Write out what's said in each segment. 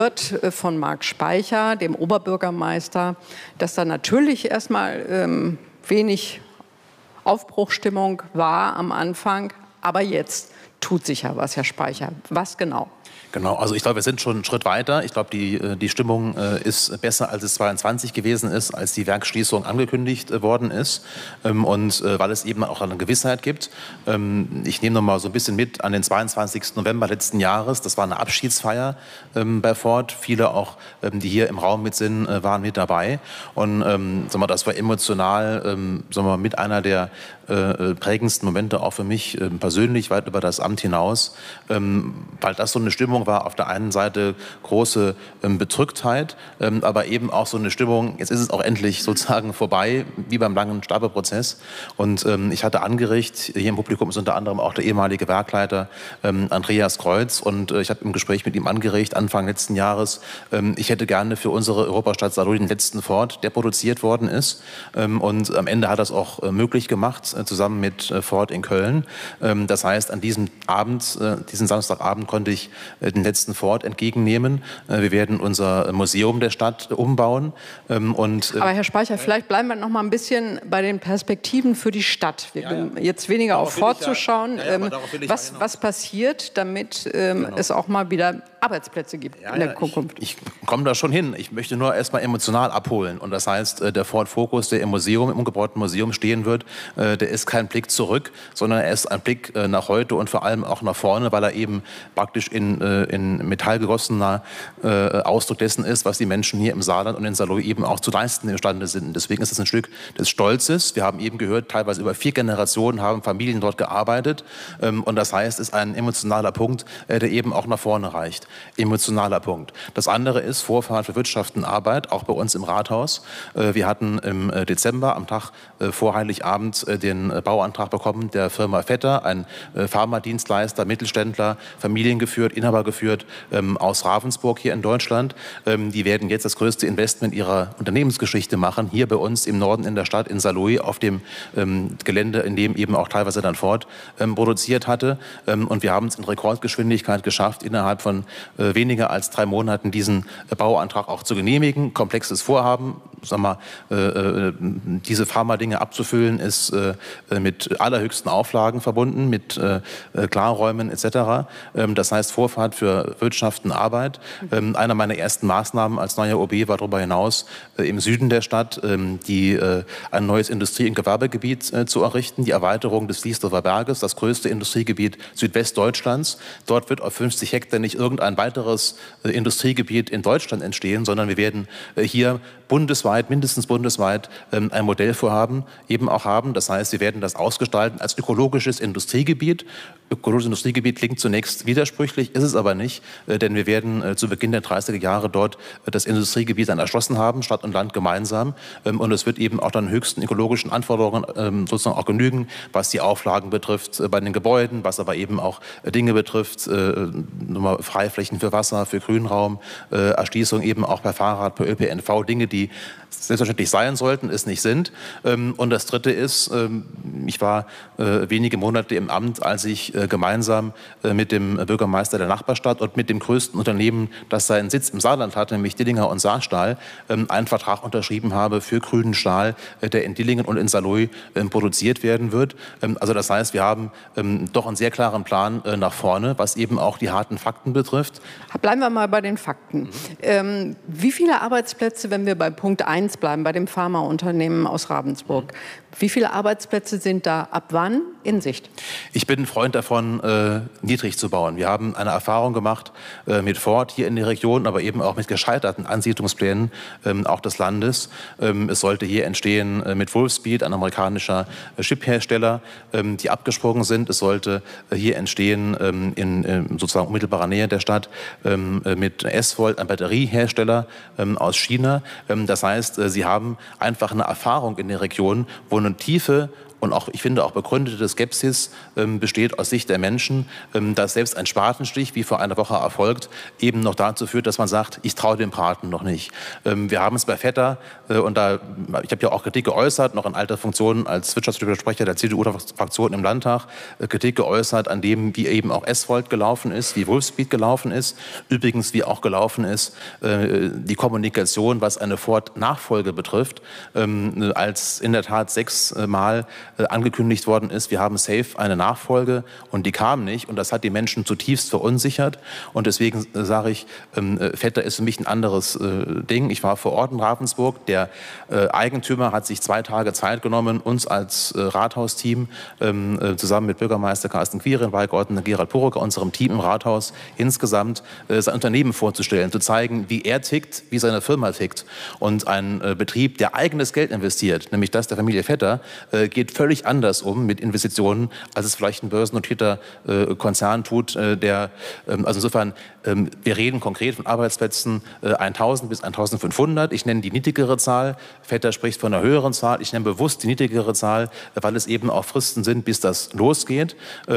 von Marc Speicher, dem Oberbürgermeister, dass da natürlich erstmal wenig Aufbruchstimmung war am Anfang, aber jetzt tut sich ja was, Herr Speicher. Was genau? Genau, also ich glaube, wir sind schon einen Schritt weiter. Ich glaube, die Stimmung ist besser, als es 22 gewesen ist, als die Werksschließung angekündigt worden ist. Und weil es eben auch eine Gewissheit gibt. Ich nehme noch mal so ein bisschen mit an den 22. November letzten Jahres. Das war eine Abschiedsfeier bei Ford. Viele auch, die hier im Raum mit sind, waren mit dabei. Und sagen wir, das war emotional sagen wir, mit einer der prägendsten Momente auch für mich persönlich, weit über das Amt hinaus, weil das so eine Stimmung war, auf der einen Seite große Bedrücktheit, aber eben auch so eine Stimmung, jetzt ist es auch endlich sozusagen vorbei, wie beim langen Stapelprozess. Und ich hatte angeregt, hier im Publikum ist unter anderem auch der ehemalige Werkleiter Andreas Kreuz, und ich habe im Gespräch mit ihm angeregt, Anfang letzten Jahres, ich hätte gerne für unsere Europastadt Saarlouis den letzten Ford, der produziert worden ist. Und am Ende hat das auch möglich gemacht, zusammen mit Ford in Köln. Das heißt, an diesem Abend, diesen Samstagabend, konnte ich den letzten Ford entgegennehmen. Wir werden unser Museum der Stadt umbauen. Aber Herr Speicher, vielleicht bleiben wir noch mal ein bisschen bei den Perspektiven für die Stadt. Jetzt weniger auf Ford zu schauen. Was passiert, damit es auch mal wieder Arbeitsplätze gibt in der Zukunft? Ich komme da schon hin. Ich möchte nur erst mal emotional abholen. Und das heißt, der Ford Focus, der im Museum, im umgebauten Museum stehen wird, der ist kein Blick zurück, sondern er ist ein Blick nach heute und vor allem auch nach vorne, weil er eben praktisch in Metall gegossener Ausdruck dessen ist, was die Menschen hier im Saarland und in Saarlouis eben auch zu leisten imstande sind. Und deswegen ist es ein Stück des Stolzes. Wir haben eben gehört, teilweise über 4 Generationen haben Familien dort gearbeitet. Und das heißt, es ist ein emotionaler Punkt, der eben auch nach vorne reicht. Emotionaler Punkt. Das andere ist Vorfahrt für Wirtschaft und Arbeit, auch bei uns im Rathaus. Wir hatten im Dezember, am Tag vor Heiligabend, den Bauantrag bekommen der Firma Vetter, ein Pharmadienstleister, Mittelständler, familiengeführt, inhabergeführt aus Ravensburg hier in Deutschland. Die werden jetzt das größte Investment ihrer Unternehmensgeschichte machen, hier bei uns im Norden in der Stadt, in Saarlouis, auf dem Gelände, in dem eben auch teilweise dann Ford produziert hatte. Und wir haben es in Rekordgeschwindigkeit geschafft, innerhalb von weniger als 3 Monaten diesen Bauantrag auch zu genehmigen. Komplexes Vorhaben, sagen wir, diese Pharma-Dinge abzufüllen, ist mit allerhöchsten Auflagen verbunden, mit Klarräumen etc. Das heißt Vorfahrt für Wirtschaft und Arbeit. Einer meiner ersten Maßnahmen als neuer OB war darüber hinaus, im Süden der Stadt ein neues Industrie- und Gewerbegebiet zu errichten, die Erweiterung des Liesdorfer Berges, das größte Industriegebiet Südwestdeutschlands. Dort wird auf 50 Hektar nicht irgendein weiteres Industriegebiet in Deutschland entstehen, sondern wir werden hier bundesweit, mindestens bundesweit, ein Modellvorhaben eben auch haben. Das heißt, wir werden das ausgestalten als ökologisches Industriegebiet. Ökologisches Industriegebiet klingt zunächst widersprüchlich, ist es aber nicht, denn wir werden zu Beginn der 30er Jahre dort das Industriegebiet dann erschlossen haben, Stadt und Land gemeinsam. Und es wird eben auch dann höchsten ökologischen Anforderungen sozusagen auch genügen, was die Auflagen betrifft bei den Gebäuden, was aber eben auch Dinge betrifft, Freiflächen für Wasser, für Grünraum, Erschließung eben auch per Fahrrad, per ÖPNV, Dinge, die selbstverständlich sein sollten, es nicht sind. Und das Dritte ist, ich war wenige Monate im Amt, als ich gemeinsam mit dem Bürgermeister der Nachbarstadt und mit dem größten Unternehmen, das seinen Sitz im Saarland hat, nämlich Dillinger und Saarstahl, einen Vertrag unterschrieben habe für grünen Stahl, der in Dillingen und in Saarlouis produziert werden wird. Also das heißt, wir haben doch einen sehr klaren Plan nach vorne, was eben auch die harten Fakten betrifft. Bleiben wir mal bei den Fakten. Wie viele Arbeitsplätze, wenn wir bei Punkt 1 bleiben, bei dem Pharmaunternehmen aus Ravensburg, wie viele Arbeitsplätze sind da ab wann in Sicht? Ich bin ein Freund davon, niedrig zu bauen. Wir haben eine Erfahrung gemacht mit Ford hier in der Region, aber eben auch mit gescheiterten Ansiedlungsplänen auch des Landes. Es sollte hier entstehen mit Wolfspeed, ein amerikanischer Chiphersteller, die abgesprungen sind. Es sollte hier entstehen in sozusagen unmittelbarer Nähe der Stadt mit S-Volt, ein Batteriehersteller aus China. Das heißt, sie haben einfach eine Erfahrung in der Region, wo eine tiefe und auch, ich finde, auch begründete Skepsis besteht aus Sicht der Menschen, dass selbst ein Spatenstich, wie vor einer Woche erfolgt, eben noch dazu führt, dass man sagt, ich traue dem Braten noch nicht. Wir haben es bei Vetter, und ich habe ja auch Kritik geäußert, noch in alter Funktion als wirtschaftspolitischer Sprecher der CDU-Fraktion im Landtag, Kritik geäußert an dem, wie eben auch Eswold gelaufen ist, wie Wolfspeed gelaufen ist, übrigens wie auch gelaufen ist die Kommunikation, was eine Ford-Nachfolge betrifft, als in der Tat 6 Mal angekündigt worden ist, wir haben safe eine Nachfolge und die kam nicht und das hat die Menschen zutiefst verunsichert und deswegen sage ich, Vetter ist für mich ein anderes Ding. Ich war vor Ort in Ravensburg, der Eigentümer hat sich 2 Tage Zeit genommen, uns als Rathausteam zusammen mit Bürgermeister Carsten Quirin, Beigeordneter Gerald Purucker, unserem Team im Rathaus insgesamt sein Unternehmen vorzustellen, zu zeigen, wie er tickt, wie seine Firma tickt. Und ein Betrieb, der eigenes Geld investiert, nämlich das der Familie Vetter, geht völlig anders um mit Investitionen, als es vielleicht ein börsennotierter Konzern tut, also insofern, wir reden konkret von Arbeitsplätzen 1.000 bis 1.500. Ich nenne die niedrigere Zahl. Vetter spricht von einer höheren Zahl. Ich nenne bewusst die niedrigere Zahl, weil es eben auch Fristen sind, bis das losgeht.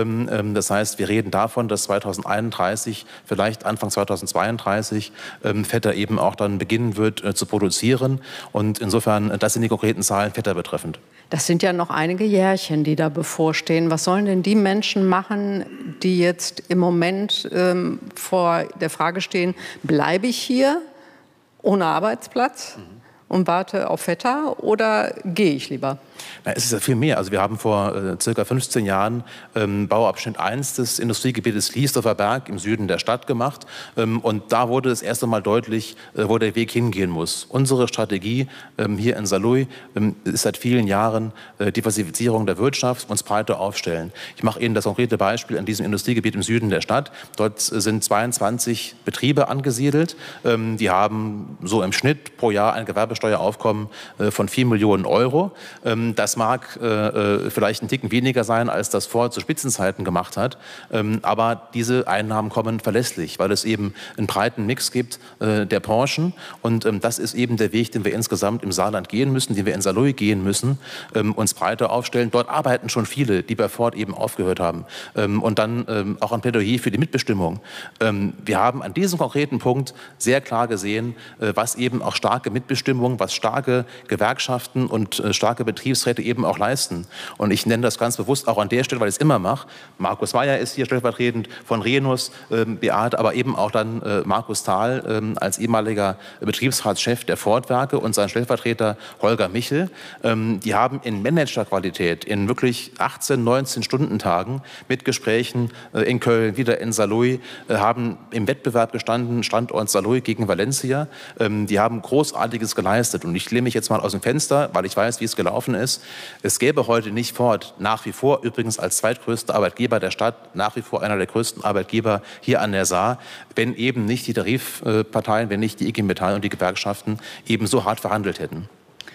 Das heißt, wir reden davon, dass 2031, vielleicht Anfang 2032, Vetter eben auch dann beginnen wird zu produzieren. Und insofern, das sind die konkreten Zahlen Vetter betreffend. Das sind ja noch einige Jährchen, die da bevorstehen. Was sollen denn die Menschen machen, die jetzt im Moment vor der Frage stehen, bleibe ich hier ohne Arbeitsplatz und warte auf Vetter oder gehe ich lieber? Na, es ist ja viel mehr. Also wir haben vor circa 15 Jahren Bauabschnitt 1 des Industriegebietes Liesdorfer Berg im Süden der Stadt gemacht. Und da wurde das erste Mal deutlich, wo der Weg hingehen muss. Unsere Strategie hier in Saarlouis ist seit vielen Jahren Diversifizierung der Wirtschaft, uns breiter aufstellen. Ich mache Ihnen das konkrete Beispiel an diesem Industriegebiet im Süden der Stadt. Dort sind 22 Betriebe angesiedelt. Die haben so im Schnitt pro Jahr ein Gewerbesteueraufkommen von 4 Millionen Euro. Das mag vielleicht ein Ticken weniger sein, als das Ford zu Spitzenzeiten gemacht hat. Aber diese Einnahmen kommen verlässlich, weil es eben einen breiten Mix gibt der Branchen. Und das ist eben der Weg, den wir insgesamt im Saarland gehen müssen, den wir in Saarlouis gehen müssen, uns breiter aufstellen. Dort arbeiten schon viele, die bei Ford eben aufgehört haben. Und dann auch ein Plädoyer für die Mitbestimmung. Wir haben an diesem konkreten Punkt sehr klar gesehen, was eben auch starke Mitbestimmung, was starke Gewerkschaften und starke Betriebsräte eben auch leisten. Und ich nenne das ganz bewusst auch an der Stelle, weil ich es immer mache. Markus Meyer ist hier stellvertretend von Renus, Beate, aber eben auch dann Markus Thal als ehemaliger Betriebsratschef der Ford-Werke und sein Stellvertreter Holger Michel. Die haben in Managerqualität in wirklich 18, 19 Stundentagen mit Gesprächen in Köln, wieder in Saarlouis, haben im Wettbewerb gestanden, Standort Saarlouis gegen Valencia. Die haben Großartiges geleistet. Und ich lehne mich jetzt mal aus dem Fenster, weil ich weiß, wie es gelaufen ist. Es gäbe heute nicht Ford, nach wie vor übrigens als zweitgrößter Arbeitgeber der Stadt, nach wie vor einer der größten Arbeitgeber hier an der Saar, wenn eben nicht die Tarifparteien, wenn nicht die IG Metall und die Gewerkschaften eben so hart verhandelt hätten.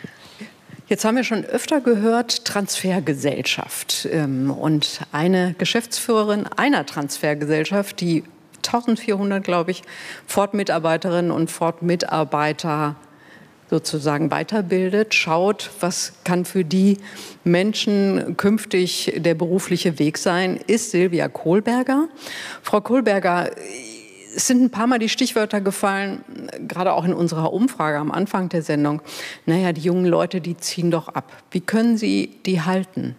Jetzt haben wir schon öfter gehört, Transfergesellschaft. Und eine Geschäftsführerin einer Transfergesellschaft, die 1400, glaube ich, Ford-Mitarbeiterinnen und Ford-Mitarbeiter sozusagen weiterbildet, schaut, was kann für die Menschen künftig der berufliche Weg sein, ist Silvia Kohlberger. Frau Kohlberger, es sind ein paar Mal die Stichwörter gefallen, gerade auch in unserer Umfrage am Anfang der Sendung. Naja, die jungen Leute, die ziehen doch ab. Wie können Sie die halten?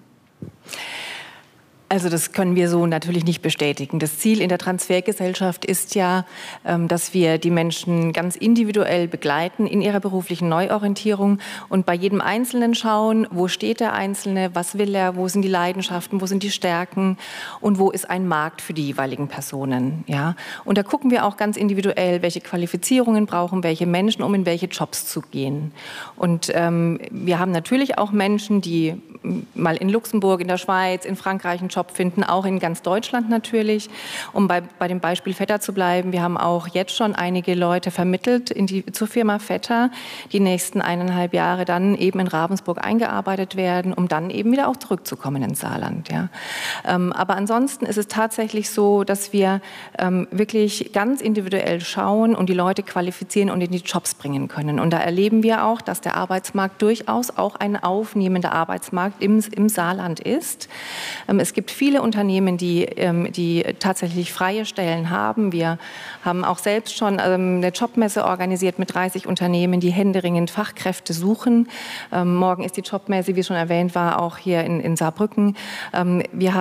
Also das können wir so natürlich nicht bestätigen. Das Ziel in der Transfergesellschaft ist ja, dass wir die Menschen ganz individuell begleiten in ihrer beruflichen Neuorientierung und bei jedem Einzelnen schauen, wo steht der Einzelne, was will er, wo sind die Leidenschaften, wo sind die Stärken und wo ist ein Markt für die jeweiligen Personen. Ja? Und da gucken wir auch ganz individuell, welche Qualifizierungen brauchen welche Menschen, um in welche Jobs zu gehen. Und wir haben natürlich auch Menschen, die mal in Luxemburg, in der Schweiz, in Frankreich einen Job Job finden, auch in ganz Deutschland natürlich. Um bei dem Beispiel Vetter zu bleiben, wir haben auch jetzt schon einige Leute vermittelt zur Firma Vetter, die nächsten 1,5 Jahre dann eben in Ravensburg eingearbeitet werden, um dann eben wieder auch zurückzukommen ins Saarland. Ja. Aber ansonsten ist es tatsächlich so, dass wir wirklich ganz individuell schauen und die Leute qualifizieren und in die Jobs bringen können. Und da erleben wir auch, dass der Arbeitsmarkt durchaus auch ein aufnehmender Arbeitsmarkt im Saarland ist. Es gibt viele Unternehmen, die tatsächlich freie Stellen haben. Wir haben auch selbst schon eine Jobmesse organisiert mit 30 Unternehmen, die händeringend Fachkräfte suchen. Morgen ist die Jobmesse, wie schon erwähnt war, auch hier in Saarbrücken. Wir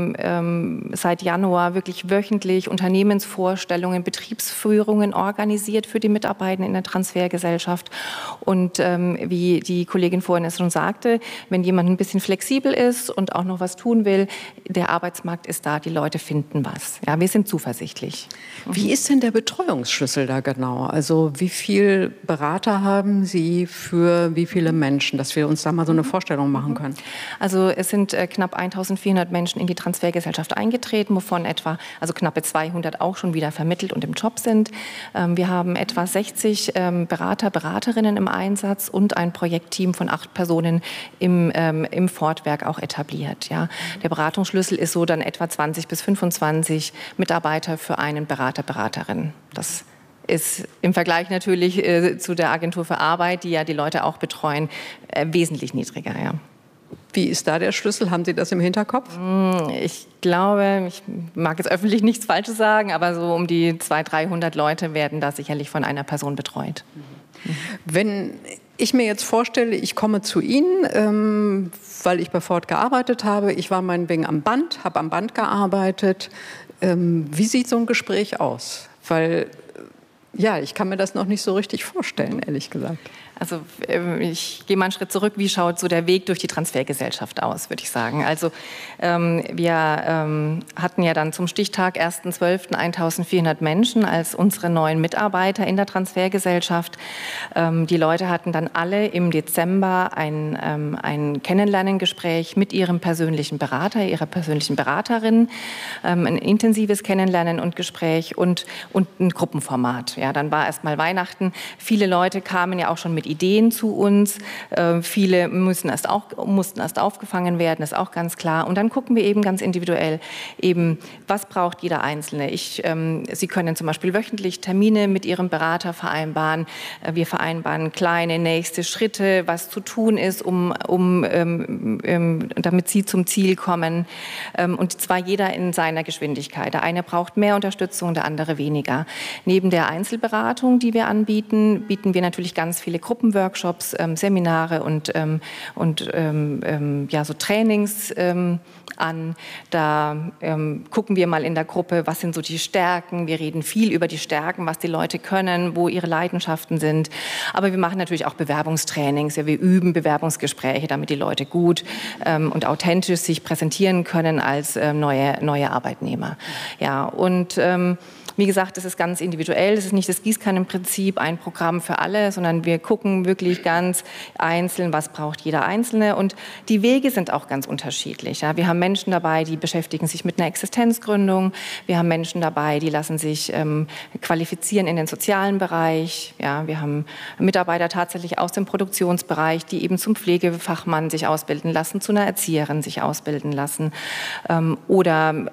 haben seit Januar wirklich wöchentlich Unternehmensvorstellungen, Betriebsführungen organisiert für die Mitarbeitenden in der Transfergesellschaft. Und wie die Kollegin vorhin es schon sagte, wenn jemand ein bisschen flexibel ist und auch noch was tun will, der Arbeitsmarkt ist da, die Leute finden was. Ja, wir sind zuversichtlich. Wie ist denn der Betreuungsschlüssel da genau? Also wie viele Berater haben Sie für wie viele Menschen, dass wir uns da mal so eine Vorstellung machen können? Also es sind knapp 1400 Menschen in die Transfergesellschaft eingetreten, wovon knappe 200 auch schon wieder vermittelt und im Job sind. Wir haben etwa 60 Berater, Beraterinnen im Einsatz und ein Projektteam von 8 Personen im Fortwerk auch etabliert. Ja. Der Beratungsschlüssel ist so dann etwa 20 bis 25 Mitarbeiter für einen Berater, Beraterin. Das ist im Vergleich natürlich zu der Agentur für Arbeit, die ja die Leute auch betreuen, wesentlich niedriger. Ja. Wie ist da der Schlüssel? Haben Sie das im Hinterkopf? Ich glaube, ich mag jetzt öffentlich nichts Falsches sagen, aber so um die 200, 300 Leute werden da sicherlich von einer Person betreut. Wenn ich mir jetzt vorstelle, ich komme zu Ihnen, weil ich bei Ford gearbeitet habe, ich war meinetwegen am Band, habe am Band gearbeitet. Wie sieht so ein Gespräch aus? Weil, ja, ich kann mir das noch nicht so richtig vorstellen, ehrlich gesagt. Also ich gehe mal einen Schritt zurück. Wie schaut so der Weg durch die Transfergesellschaft aus, würde ich sagen. Also wir hatten ja dann zum Stichtag 1.12. 1400 Menschen als unsere neuen Mitarbeiter in der Transfergesellschaft. Die Leute hatten dann alle im Dezember ein Kennenlerngespräch mit ihrem persönlichen Berater, ihrer persönlichen Beraterin, ein intensives Kennenlernen und Gespräch und ein Gruppenformat. Ja, dann war erst mal Weihnachten. Viele Leute kamen ja auch schon mit Ideen zu uns. Viele mussten erst aufgefangen werden, ist auch ganz klar. Und dann gucken wir eben ganz individuell, was braucht jeder Einzelne. Sie können zum Beispiel wöchentlich Termine mit Ihrem Berater vereinbaren. Wir vereinbaren kleine nächste Schritte, was zu tun ist, damit Sie zum Ziel kommen. Und zwar jeder in seiner Geschwindigkeit. Der eine braucht mehr Unterstützung, der andere weniger. Neben der Einzelberatung, die wir anbieten, bieten wir natürlich ganz viele Gruppenworkshops, Seminare und so Trainings an. Da gucken wir mal in der Gruppe, was sind so die Stärken. Wir reden viel über die Stärken, was die Leute können, wo ihre Leidenschaften sind. Aber wir machen natürlich auch Bewerbungstrainings. Ja, wir üben Bewerbungsgespräche, damit die Leute gut und authentisch sich präsentieren können als neue Arbeitnehmer. Ja, und wie gesagt, es ist ganz individuell. Es ist nicht das Gießkannenprinzip, ein Programm für alle, sondern wir gucken wirklich ganz einzeln, was braucht jeder Einzelne. Und die Wege sind auch ganz unterschiedlich. Ja. Wir haben Menschen dabei, die beschäftigen sich mit einer Existenzgründung. Wir haben Menschen dabei, die lassen sich qualifizieren in den sozialen Bereich. Ja. Wir haben Mitarbeiter tatsächlich aus dem Produktionsbereich, die eben zum Pflegefachmann sich ausbilden lassen, zu einer Erzieherin sich ausbilden lassen. Wir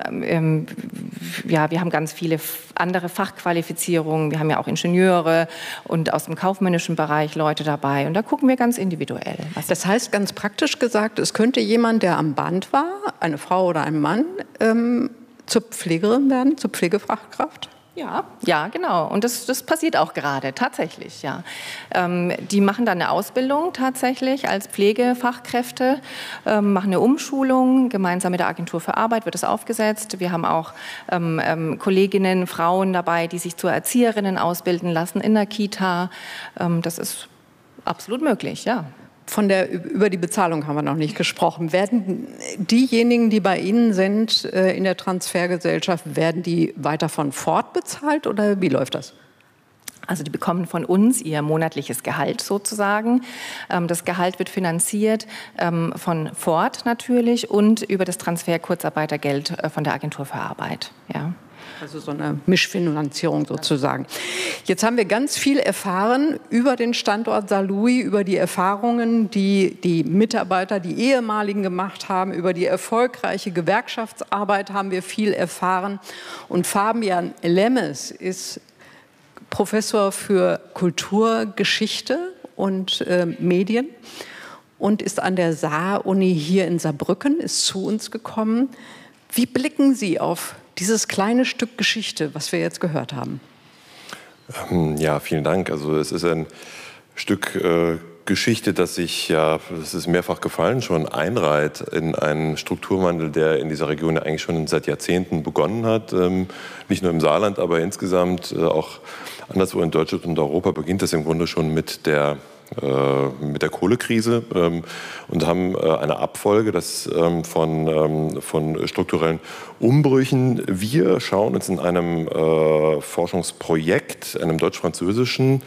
haben ganz viele andere Fachqualifizierungen. Wir haben ja auch Ingenieure und aus dem kaufmännischen Bereich Leute dabei. Und da gucken wir ganz individuell. Das heißt, ganz praktisch gesagt, es könnte jemand, der am Band war, eine Frau oder ein Mann, zur Pflegerin werden, zur Pflegefachkraft? Ja, genau. Und das passiert auch gerade, tatsächlich, ja. Die machen dann eine Ausbildung tatsächlich als Pflegefachkräfte, machen eine Umschulung, gemeinsam mit der Agentur für Arbeit wird es aufgesetzt. Wir haben auch Kolleginnen, Frauen dabei, die sich zur Erzieherinnen ausbilden lassen in der Kita. Das ist absolut möglich, ja. Über die Bezahlung haben wir noch nicht gesprochen. Werden diejenigen, die bei Ihnen sind in der Transfergesellschaft, werden die weiter von Ford bezahlt oder wie läuft das? Also die bekommen von uns ihr monatliches Gehalt sozusagen. Das Gehalt wird finanziert von Ford natürlich und über das Transfer Kurzarbeitergeld von der Agentur für Arbeit. Ja. Also so eine Mischfinanzierung sozusagen. Jetzt haben wir ganz viel erfahren über den Standort Saarlouis, über die Erfahrungen, die die Mitarbeiter, die Ehemaligen gemacht haben, über die erfolgreiche Gewerkschaftsarbeit haben wir viel erfahren. Und Fabian Lemmes ist Professor für Kulturgeschichte und Medien und ist an der Saar-Uni hier in Saarbrücken, ist zu uns gekommen. Wie blicken Sie auf dieses kleine Stück Geschichte, was wir jetzt gehört haben? Ja, vielen Dank. Also es ist ein Stück Geschichte, das sich, ja, das ist mehrfach gefallen, schon einreiht in einen Strukturwandel, der in dieser Region ja eigentlich schon seit Jahrzehnten begonnen hat. Nicht nur im Saarland, aber insgesamt auch anderswo in Deutschland und Europa beginnt das im Grunde schon mit der Kohlekrise und haben eine Abfolge von strukturellen Umbrüchen. Wir schauen uns in einem Forschungsprojekt, einem deutsch-französischen,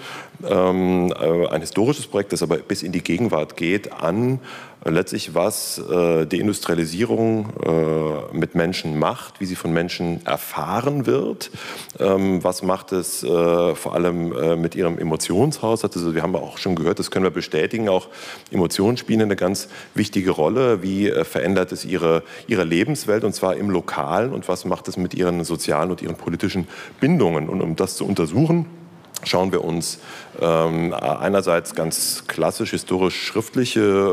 ein historisches Projekt, das aber bis in die Gegenwart geht, an letztlich, was Deindustrialisierung mit Menschen macht, wie sie von Menschen erfahren wird, was macht es vor allem mit ihrem Emotionshaushalt. Also wir haben auch schon gehört, das können wir bestätigen, auch Emotionen spielen eine ganz wichtige Rolle. Wie verändert es ihre Lebenswelt, und zwar im Lokalen, und was macht es mit ihren sozialen und ihren politischen Bindungen? Und um das zu untersuchen, schauen wir uns einerseits ganz klassisch historisch schriftliche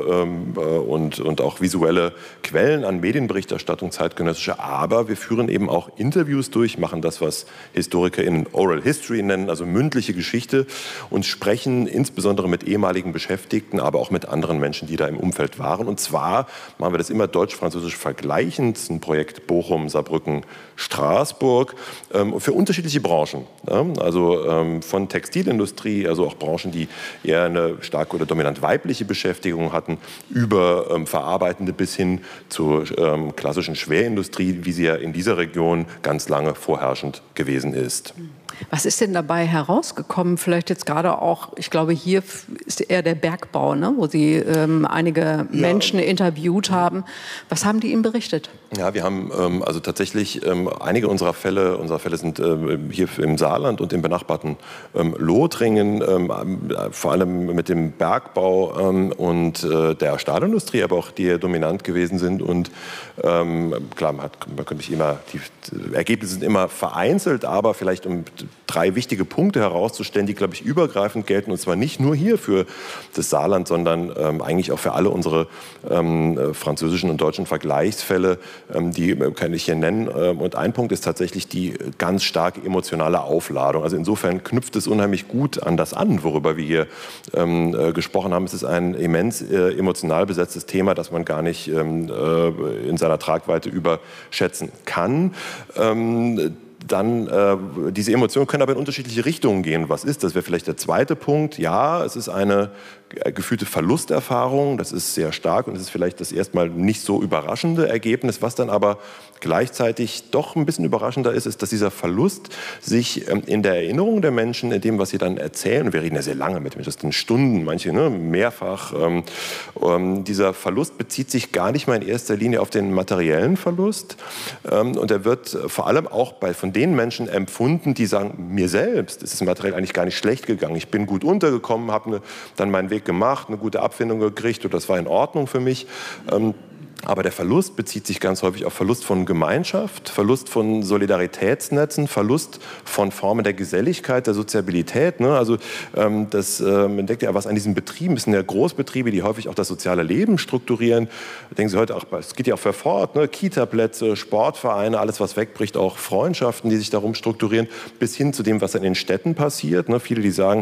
und auch visuelle Quellen an Medienberichterstattung, zeitgenössische, aber wir führen eben auch Interviews durch, machen das, was HistorikerInnen Oral History nennen, also mündliche Geschichte, und sprechen insbesondere mit ehemaligen Beschäftigten, aber auch mit anderen Menschen, die da im Umfeld waren. Und zwar machen wir das immer deutsch-französisch vergleichend, ein Projekt Bochum, Saarbrücken, Straßburg, für unterschiedliche Branchen. Also von Textilindustrie, also auch Branchen, die eher eine stark oder dominant weibliche Beschäftigung hatten, über verarbeitende bis hin zur klassischen Schwerindustrie, wie sie ja in dieser Region ganz lange vorherrschend gewesen ist. Was ist denn dabei herausgekommen? Vielleicht jetzt gerade auch, ich glaube, hier ist eher der Bergbau, ne? Wo Sie einige Menschen interviewt haben. Was haben die Ihnen berichtet? Ja, wir haben also tatsächlich einige unserer Fälle sind hier im Saarland und im benachbarten Lothringen, vor allem mit dem Bergbau und der Stahlindustrie, aber auch die dominant gewesen sind. Und klar, man könnte nicht immer, die Ergebnisse sind immer vereinzelt, aber vielleicht um 3 wichtige Punkte herauszustellen, die, glaube ich, übergreifend gelten, und zwar nicht nur hier für das Saarland, sondern eigentlich auch für alle unsere französischen und deutschen Vergleichsfälle, die kann ich hier nennen. Und ein Punkt ist tatsächlich die ganz starke emotionale Aufladung. Also insofern knüpft es unheimlich gut an das an, worüber wir hier gesprochen haben. Es ist ein immens emotional besetztes Thema, das man gar nicht in seiner Tragweite überschätzen kann. Dann diese Emotionen können aber in unterschiedliche Richtungen gehen. Was ist das? Wäre vielleicht der zweite Punkt. Ja, es ist eine gefühlte Verlusterfahrung. Das ist sehr stark und es ist vielleicht das erstmal nicht so überraschende Ergebnis. Was dann aber gleichzeitig doch ein bisschen überraschender ist, ist, dass dieser Verlust sich in der Erinnerung der Menschen, in dem, was sie dann erzählen, und wir reden ja sehr lange mit Menschen, das sind Stunden, manche mehrfach, dieser Verlust bezieht sich gar nicht mal in erster Linie auf den materiellen Verlust. Und er wird vor allem auch von den Menschen empfunden, die sagen, mir selbst ist es materiell eigentlich gar nicht schlecht gegangen. Ich bin gut untergekommen, habe dann meinen Weg gemacht, eine gute Abfindung gekriegt und das war in Ordnung für mich. Aber der Verlust bezieht sich ganz häufig auf Verlust von Gemeinschaft, Verlust von Solidaritätsnetzen, Verlust von Formen der Geselligkeit, der Soziabilität. Ne? Also man denkt ja, was an diesen Betrieben, das sind ja Großbetriebe, die häufig auch das soziale Leben strukturieren. Denken Sie heute auch, es geht ja auch für Fort, ne? Kita-Plätze, Sportvereine, alles was wegbricht, auch Freundschaften, die sich darum strukturieren, bis hin zu dem, was in den Städten passiert. Ne? Viele, die sagen,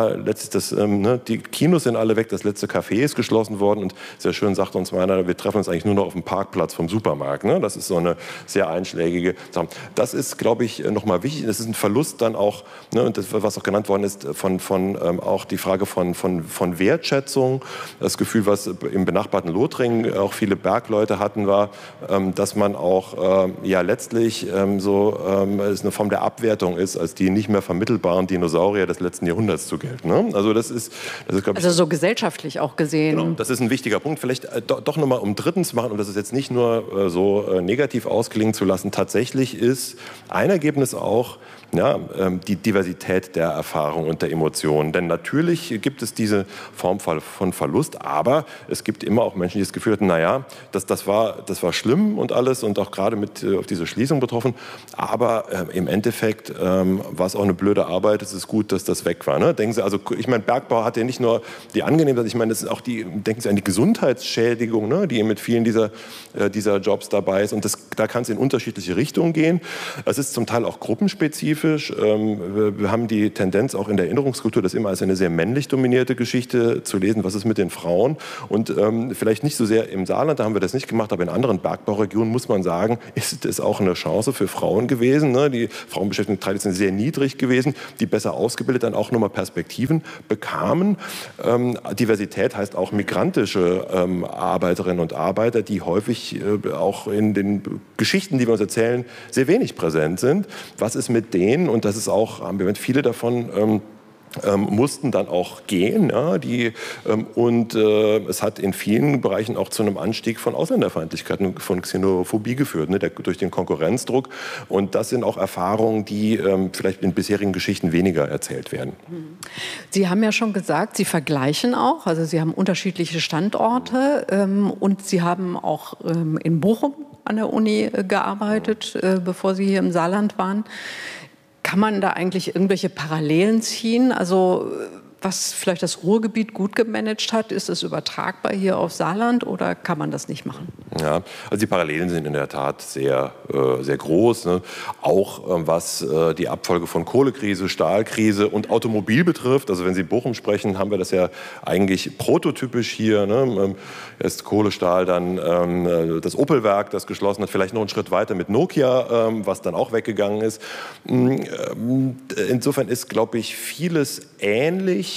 die Kinos sind alle weg, das letzte Café ist geschlossen worden und sehr schön sagt uns meiner, wir treffen uns eigentlich eigentlich nur noch auf dem Parkplatz vom Supermarkt. Ne? Das ist so eine sehr einschlägige Sache. Das ist, glaube ich, nochmal wichtig. Das ist ein Verlust dann auch, ne, und das, was auch genannt worden ist, von auch die Frage von Wertschätzung. Das Gefühl, was im benachbarten Lothringen auch viele Bergleute hatten, war, dass man auch ja letztlich es eine Form der Abwertung ist, als die nicht mehr vermittelbaren Dinosaurier des letzten Jahrhunderts zu gelten. Ne? Also das ist glaube ich, also so gesellschaftlich auch gesehen. Genau, das ist ein wichtiger Punkt. Vielleicht doch nochmal um drittens machen, um das jetzt nicht nur so negativ ausklingen zu lassen. Tatsächlich ist ein Ergebnis auch, ja, die Diversität der Erfahrung und der Emotionen. Denn natürlich gibt es diese Form von Verlust, aber es gibt immer auch Menschen, die das Gefühl hatten, naja, das war schlimm und alles und auch gerade mit auf diese Schließung betroffen. Aber im Endeffekt war es auch eine blöde Arbeit. Es ist gut, dass das weg war. Ne? Denken Sie, also ich meine, Bergbau hat ja nicht nur die Angenehmheit, ich meine, das ist auch denken Sie an die Gesundheitsschädigung, ne, die mit vielen dieser Jobs dabei ist. Und da kann es in unterschiedliche Richtungen gehen. Es ist zum Teil auch gruppenspezifisch. Wir haben die Tendenz auch in der Erinnerungskultur, das immer als eine sehr männlich dominierte Geschichte zu lesen. Was ist mit den Frauen? Und vielleicht nicht so sehr im Saarland, da haben wir das nicht gemacht, aber in anderen Bergbauregionen muss man sagen, ist es auch eine Chance für Frauen gewesen. Ne? Die Frauenbeschäftigung traditionell sehr niedrig gewesen, die besser ausgebildet dann auch nochmal Perspektiven bekamen. Diversität heißt auch migrantische Arbeiterinnen und Arbeiter, die häufig auch in den Geschichten, die wir uns erzählen, sehr wenig präsent sind. Was ist mit denen? Und das ist auch, viele davon mussten dann auch gehen. Ja, es hat in vielen Bereichen auch zu einem Anstieg von Ausländerfeindlichkeit und von Xenophobie geführt, ne, durch den Konkurrenzdruck. Und das sind auch Erfahrungen, die vielleicht in bisherigen Geschichten weniger erzählt werden. Sie haben ja schon gesagt, Sie vergleichen auch. Also Sie haben unterschiedliche Standorte und Sie haben auch in Bochum an der Uni gearbeitet, bevor Sie hier im Saarland waren. Kann man da eigentlich irgendwelche Parallelen ziehen? Also was vielleicht das Ruhrgebiet gut gemanagt hat, ist es übertragbar hier auf Saarland oder kann man das nicht machen? Ja, also die Parallelen sind in der Tat sehr, sehr groß. Ne? Auch was die Abfolge von Kohlekrise, Stahlkrise und Automobil betrifft. Also wenn Sie Bochum sprechen, haben wir das ja eigentlich prototypisch hier. Ne? Erst Kohle, Stahl, dann das Opel-Werk, das geschlossen hat. Vielleicht noch einen Schritt weiter mit Nokia, was dann auch weggegangen ist. Insofern ist, glaube ich, vieles ähnlich.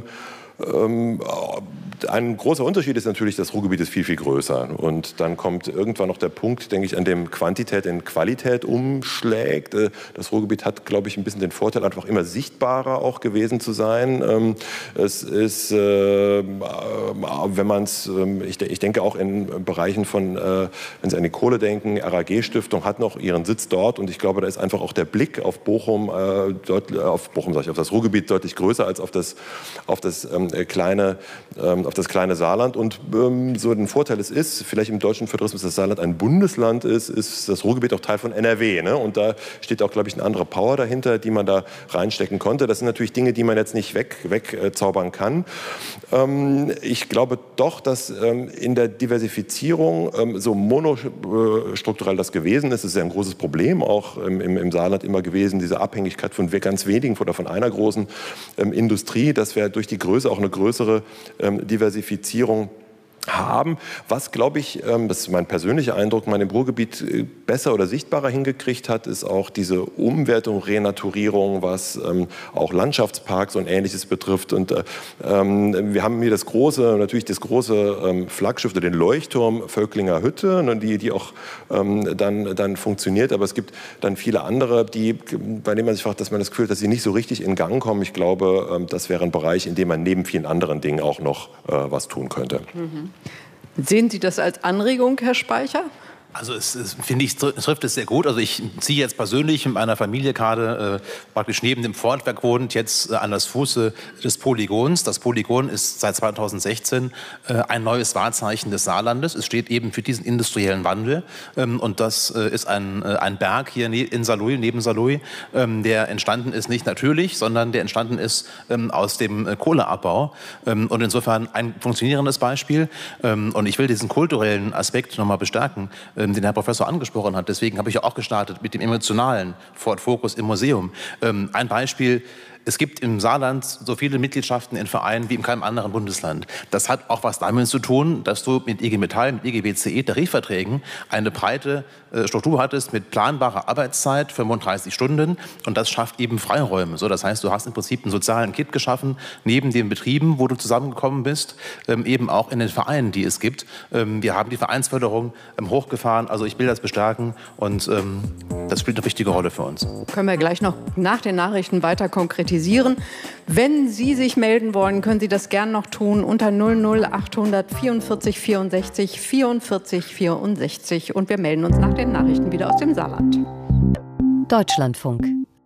Ein großer Unterschied ist natürlich, das Ruhrgebiet ist viel, viel größer. Und dann kommt irgendwann noch der Punkt, denke ich, an dem Quantität in Qualität umschlägt. Das Ruhrgebiet hat, glaube ich, ein bisschen den Vorteil, einfach immer sichtbarer auch gewesen zu sein. Es ist, wenn man es, ich denke auch in Bereichen von, wenn Sie an die Kohle denken, RAG-Stiftung hat noch ihren Sitz dort. Und ich glaube, da ist einfach auch der Blick auf Bochum, auf das Ruhrgebiet deutlich größer als auf das kleine Saarland. Und so ein Vorteil es ist, vielleicht im deutschen Föderalismus, dass das Saarland ein Bundesland ist das Ruhrgebiet auch Teil von NRW. Ne? Und da steht auch, glaube ich, eine andere Power dahinter, die man da reinstecken konnte. Das sind natürlich Dinge, die man jetzt nicht wegzaubern kann. Ich glaube doch, dass in der Diversifizierung so monostrukturell das gewesen ist. Das ist ja ein großes Problem, auch im Saarland immer gewesen, diese Abhängigkeit von ganz wenigen oder von einer großen Industrie, dass wir durch die Größe auch eine größere Diversifizierung haben. Was, glaube ich, das ist mein persönlicher Eindruck, man im Ruhrgebiet besser oder sichtbarer hingekriegt hat, ist auch diese Umwertung, Renaturierung, was auch Landschaftsparks und Ähnliches betrifft. Und wir haben hier das große Flaggschiff oder den Leuchtturm Völklinger Hütte, die auch dann funktioniert. Aber es gibt dann viele andere, bei denen man sich fragt, dass man das Gefühl hat, dass sie nicht so richtig in Gang kommen. Ich glaube, das wäre ein Bereich, in dem man neben vielen anderen Dingen auch noch was tun könnte. Mhm. Sehen Sie das als Anregung, Herr Speicher? Also finde ich, trifft es sehr gut. Also ich ziehe jetzt persönlich mit meiner Familie gerade praktisch neben dem Fortwerk wohnend jetzt an das Fuße des Polygons. Das Polygon ist seit 2016 ein neues Wahrzeichen des Saarlandes. Es steht eben für diesen industriellen Wandel. Und das ist ein Berg hier in Saarlouis, neben Saarlouis, der entstanden ist nicht natürlich, sondern der entstanden ist aus dem Kohleabbau. Und insofern ein funktionierendes Beispiel. Und ich will diesen kulturellen Aspekt nochmal bestärken, den Herr Professor angesprochen hat. Deswegen habe ich auch gestartet mit dem emotionalen Ford Focus im Museum. Ein Beispiel, Es gibt im Saarland so viele Mitgliedschaften in Vereinen wie in keinem anderen Bundesland. Das hat auch was damit zu tun, dass du mit IG Metall, mit IG BCE Tarifverträgen eine breite Struktur hattest mit planbarer Arbeitszeit, 35 Stunden, und das schafft eben Freiräume. So, das heißt, du hast im Prinzip einen sozialen Kit geschaffen, neben den Betrieben, wo du zusammengekommen bist, eben auch in den Vereinen, die es gibt. Wir haben die Vereinsförderung hochgefahren, also ich will das bestärken, und das spielt eine wichtige Rolle für uns. Können wir gleich noch nach den Nachrichten weiter konkretisieren. Wenn Sie sich melden wollen, können Sie das gern noch tun unter 00800 44 64 44 64, und wir melden uns nach den Nachrichten wieder aus dem Saarland. Deutschlandfunk.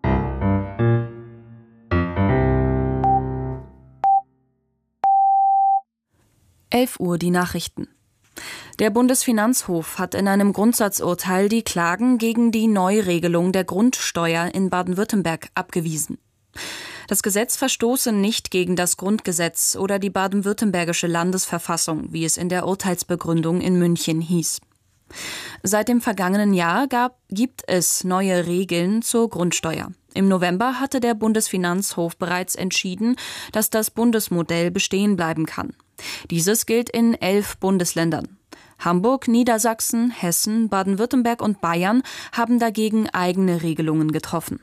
Uhr die Nachrichten. Der Bundesfinanzhof hat in einem Grundsatzurteil die Klagen gegen die Neuregelung der Grundsteuer in Baden-Württemberg abgewiesen. Das Gesetz verstoße nicht gegen das Grundgesetz oder die baden-württembergische Landesverfassung, wie es in der Urteilsbegründung in München hieß. Seit dem vergangenen Jahr gibt es neue Regeln zur Grundsteuer. Im November hatte der Bundesfinanzhof bereits entschieden, dass das Bundesmodell bestehen bleiben kann. Dieses gilt in 11 Bundesländern. Hamburg, Niedersachsen, Hessen, Baden-Württemberg und Bayern haben dagegen eigene Regelungen getroffen.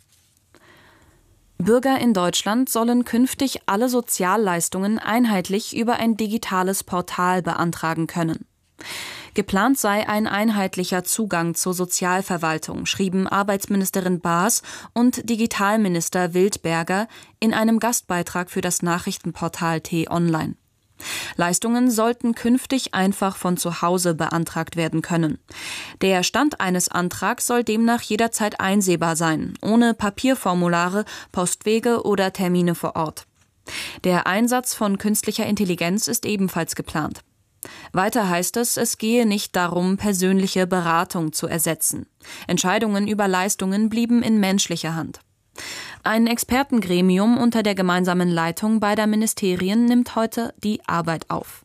Bürger in Deutschland sollen künftig alle Sozialleistungen einheitlich über ein digitales Portal beantragen können. Geplant sei ein einheitlicher Zugang zur Sozialverwaltung, schrieben Arbeitsministerin Baas und Digitalminister Wildberger in einem Gastbeitrag für das Nachrichtenportal T-Online. Leistungen sollten künftig einfach von zu Hause beantragt werden können. Der Stand eines Antrags soll demnach jederzeit einsehbar sein, ohne Papierformulare, Postwege oder Termine vor Ort. Der Einsatz von künstlicher Intelligenz ist ebenfalls geplant. Weiter heißt es, es gehe nicht darum, persönliche Beratung zu ersetzen. Entscheidungen über Leistungen blieben in menschlicher Hand. Ein Expertengremium unter der gemeinsamen Leitung beider Ministerien nimmt heute die Arbeit auf.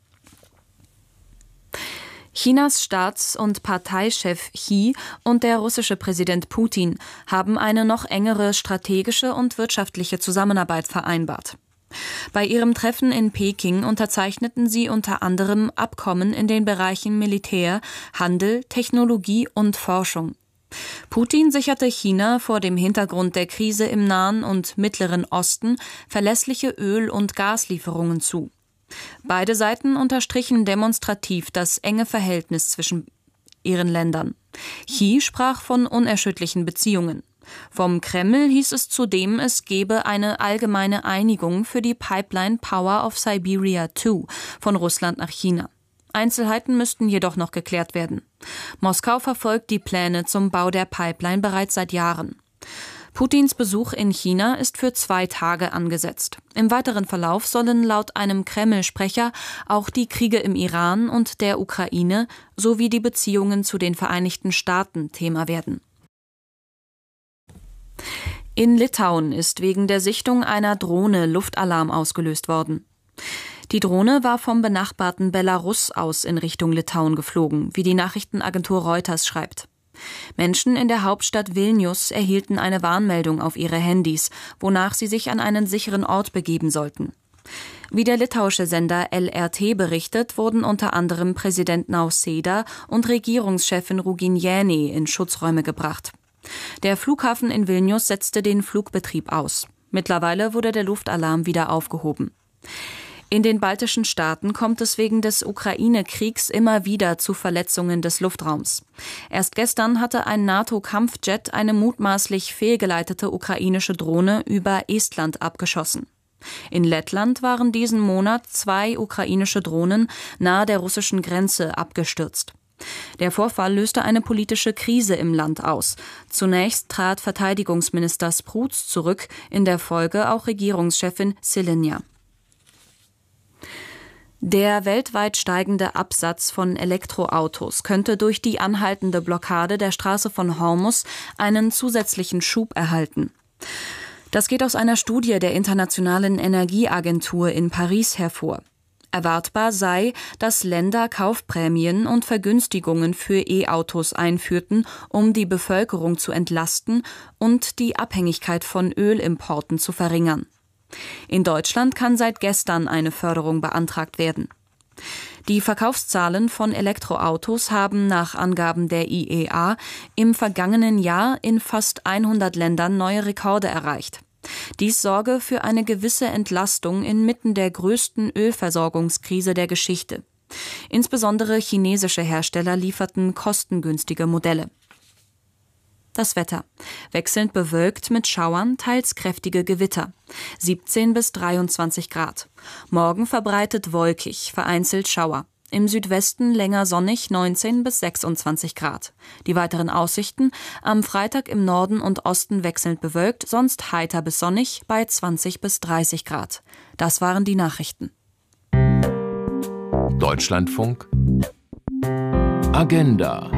Chinas Staats- und Parteichef Xi und der russische Präsident Putin haben eine noch engere strategische und wirtschaftliche Zusammenarbeit vereinbart. Bei ihrem Treffen in Peking unterzeichneten sie unter anderem Abkommen in den Bereichen Militär, Handel, Technologie und Forschung. Putin sicherte China vor dem Hintergrund der Krise im Nahen und Mittleren Osten verlässliche Öl- und Gaslieferungen zu. Beide Seiten unterstrichen demonstrativ das enge Verhältnis zwischen ihren Ländern. Xi sprach von unerschütterlichen Beziehungen. Vom Kreml hieß es zudem, es gebe eine allgemeine Einigung für die Pipeline Power of Siberia 2 von Russland nach China. Einzelheiten müssten jedoch noch geklärt werden. Moskau verfolgt die Pläne zum Bau der Pipeline bereits seit Jahren. Putins Besuch in China ist für 2 Tage angesetzt. Im weiteren Verlauf sollen laut einem Kreml-Sprecher auch die Kriege im Iran und der Ukraine sowie die Beziehungen zu den Vereinigten Staaten Thema werden. In Litauen ist wegen der Sichtung einer Drohne Luftalarm ausgelöst worden. Die Drohne war vom benachbarten Belarus aus in Richtung Litauen geflogen, wie die Nachrichtenagentur Reuters schreibt. Menschen in der Hauptstadt Vilnius erhielten eine Warnmeldung auf ihre Handys, wonach sie sich an einen sicheren Ort begeben sollten. Wie der litauische Sender LRT berichtet, wurden unter anderem Präsident Nausėda und Regierungschefin Ruginienė in Schutzräume gebracht. Der Flughafen in Vilnius setzte den Flugbetrieb aus. Mittlerweile wurde der Luftalarm wieder aufgehoben. In den baltischen Staaten kommt es wegen des Ukraine-Kriegs immer wieder zu Verletzungen des Luftraums. Erst gestern hatte ein NATO-Kampfjet eine mutmaßlich fehlgeleitete ukrainische Drohne über Estland abgeschossen. In Lettland waren diesen Monat 2 ukrainische Drohnen nahe der russischen Grenze abgestürzt. Der Vorfall löste eine politische Krise im Land aus. Zunächst trat Verteidigungsminister Sprutz zurück, in der Folge auch Regierungschefin Šiliniņa. Der weltweit steigende Absatz von Elektroautos könnte durch die anhaltende Blockade der Straße von Hormuz einen zusätzlichen Schub erhalten. Das geht aus einer Studie der Internationalen Energieagentur in Paris hervor. Erwartbar sei, dass Länder Kaufprämien und Vergünstigungen für E-Autos einführten, um die Bevölkerung zu entlasten und die Abhängigkeit von Ölimporten zu verringern. In Deutschland kann seit gestern eine Förderung beantragt werden. Die Verkaufszahlen von Elektroautos haben nach Angaben der IEA im vergangenen Jahr in fast 100 Ländern neue Rekorde erreicht. Dies sorge für eine gewisse Entlastung inmitten der größten Ölversorgungskrise der Geschichte. Insbesondere chinesische Hersteller lieferten kostengünstige Modelle. Das Wetter. Wechselnd bewölkt mit Schauern, teils kräftige Gewitter. 17 bis 23 Grad. Morgen verbreitet wolkig, vereinzelt Schauer. Im Südwesten länger sonnig, 19 bis 26 Grad. Die weiteren Aussichten: am Freitag im Norden und Osten wechselnd bewölkt, sonst heiter bis sonnig bei 20 bis 30 Grad. Das waren die Nachrichten. Deutschlandfunk Agenda.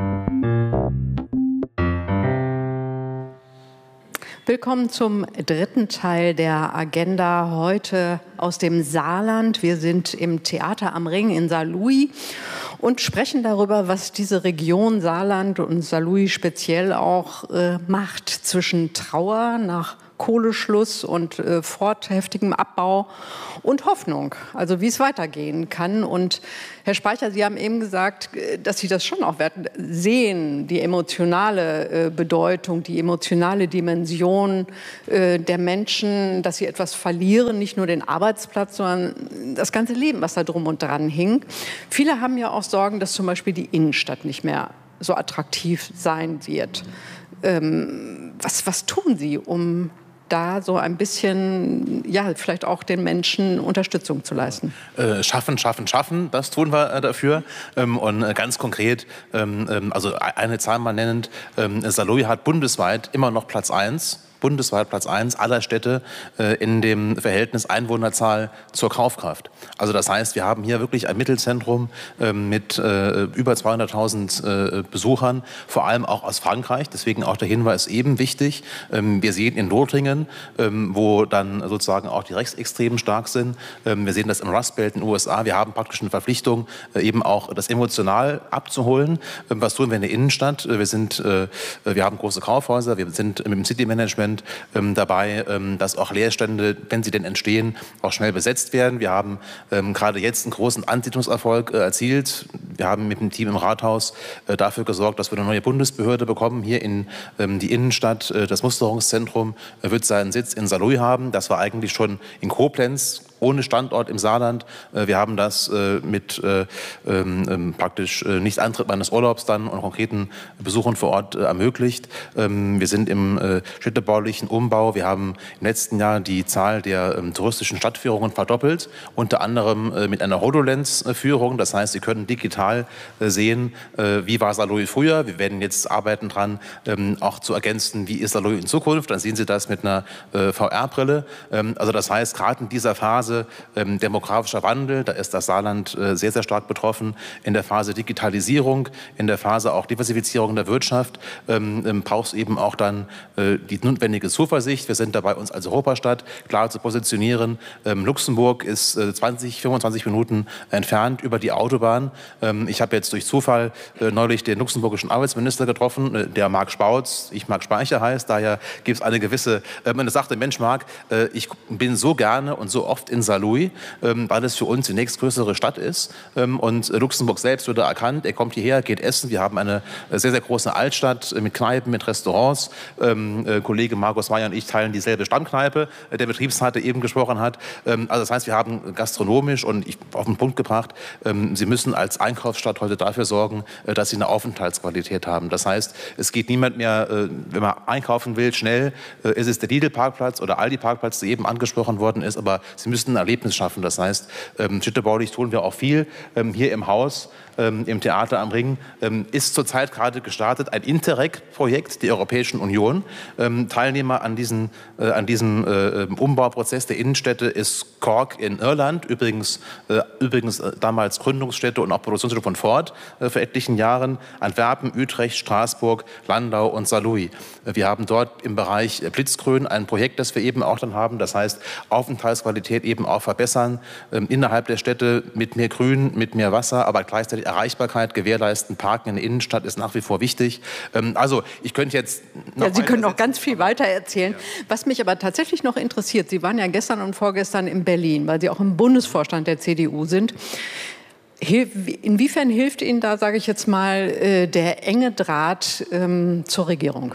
Willkommen zum dritten Teil der Agenda, heute aus dem Saarland. Wir sind im Theater am Ring in Saarlouis und sprechen darüber, was diese Region Saarland und Saarlouis speziell auch macht zwischen Trauer nach Kohleschluss und heftigem Abbau und Hoffnung, also wie es weitergehen kann. Und Herr Speicher, Sie haben eben gesagt, dass Sie das schon auch sehen, die emotionale Bedeutung, die emotionale Dimension der Menschen, dass sie etwas verlieren, nicht nur den Arbeitsplatz, sondern das ganze Leben, was da drum und dran hing. Viele haben ja auch Sorgen, dass zum Beispiel die Innenstadt nicht mehr so attraktiv sein wird. Was tun Sie, um da so ein bisschen, ja, vielleicht auch den Menschen Unterstützung zu leisten? Schaffen, das tun wir dafür. Und ganz konkret, also eine Zahl mal nennend, Saarlouis hat bundesweit immer noch Platz 1 aller Städte in dem Verhältnis Einwohnerzahl zur Kaufkraft. Also das heißt, wir haben hier wirklich ein Mittelzentrum mit über 200.000 Besuchern, vor allem auch aus Frankreich. Deswegen auch der Hinweis eben wichtig. Wir sehen in Lothringen, wo dann sozusagen auch die Rechtsextremen stark sind. Wir sehen das im Rust Belt in den USA. Wir haben praktisch eine Verpflichtung, eben auch das emotional abzuholen. Was tun wir in der Innenstadt? Wir haben große Kaufhäuser, wir sind mit dem City Management dabei, dass auch Leerstände, wenn sie denn entstehen, auch schnell besetzt werden. Wir haben gerade jetzt einen großen Ansiedlungserfolg erzielt. Wir haben mit dem Team im Rathaus dafür gesorgt, dass wir eine neue Bundesbehörde bekommen, hier in die Innenstadt. Das Musterungszentrum wird seinen Sitz in Saarlouis haben. Das war eigentlich schon in Koblenz, ohne Standort im Saarland. Wir haben das mit praktisch Nichtantritt meines Urlaubs dann und konkreten Besuchen vor Ort ermöglicht. Wir sind im städtebaulichen Umbau. Wir haben im letzten Jahr die Zahl der touristischen Stadtführungen verdoppelt, unter anderem mit einer HoloLens-Führung. Das heißt, Sie können digital sehen, wie war Saarlouis früher. Wir werden jetzt arbeiten dran, auch zu ergänzen, wie ist Saarlouis in Zukunft. Dann sehen Sie das mit einer VR-Brille. Also das heißt, gerade in dieser Phase demografischer Wandel, da ist das Saarland sehr, sehr stark betroffen. In der Phase Digitalisierung, in der Phase auch Diversifizierung der Wirtschaft braucht es eben auch dann die notwendige Zuversicht. Wir sind dabei, uns als Europastadt klar zu positionieren. Luxemburg ist 20, 25 Minuten entfernt über die Autobahn. Ich habe jetzt durch Zufall neulich den luxemburgischen Arbeitsminister getroffen, der Marc Spautz, ich Marc Speicher heißt. Daher gibt es eine gewisse, wenn er sagte, Mensch Marc, ich bin so gerne und so oft in Saarlouis, weil es für uns die nächstgrößere Stadt ist. Und Luxemburg selbst wurde erkannt, er kommt hierher, geht essen. Wir haben eine sehr, sehr große Altstadt mit Kneipen, mit Restaurants. Kollege Markus Meyer und ich teilen dieselbe Stammkneipe, der Betriebsrat eben gesprochen hat. Also das heißt, wir haben gastronomisch und auf den Punkt gebracht, Sie müssen als Einkaufsstadt heute dafür sorgen, dass Sie eine Aufenthaltsqualität haben. Das heißt, es geht niemand mehr, wenn man einkaufen will, schnell, ist es der Lidl-Parkplatz oder Aldi-Parkplatz, der eben angesprochen worden ist, aber Sie müssen ein Erlebnis schaffen. Das heißt, städtebaulich tun wir auch viel. Hier im Haus, im Theater am Ring, ist zurzeit gerade gestartet ein Interreg-Projekt der Europäischen Union. Teilnehmer an diesem Umbauprozess der Innenstädte ist Cork in Irland, übrigens damals Gründungsstätte und auch Produktionsstätte von Ford vor etlichen Jahren, Antwerpen, Utrecht, Straßburg, Landau und Saarlouis. Wir haben dort im Bereich Blitzgrün ein Projekt, das wir eben auch dann haben, das heißt Aufenthaltsqualität eben eben auch verbessern, innerhalb der Städte mit mehr Grün, mit mehr Wasser, aber gleichzeitig Erreichbarkeit gewährleisten. Parken in der Innenstadt ist nach wie vor wichtig. Also ich könnte jetzt noch Sie können noch ganz viel weiter erzählen. Ja. Was mich aber tatsächlich noch interessiert, Sie waren ja gestern und vorgestern in Berlin, weil Sie auch im Bundesvorstand der CDU sind. Inwiefern hilft Ihnen da, sage ich jetzt mal, der enge Draht zur Regierung?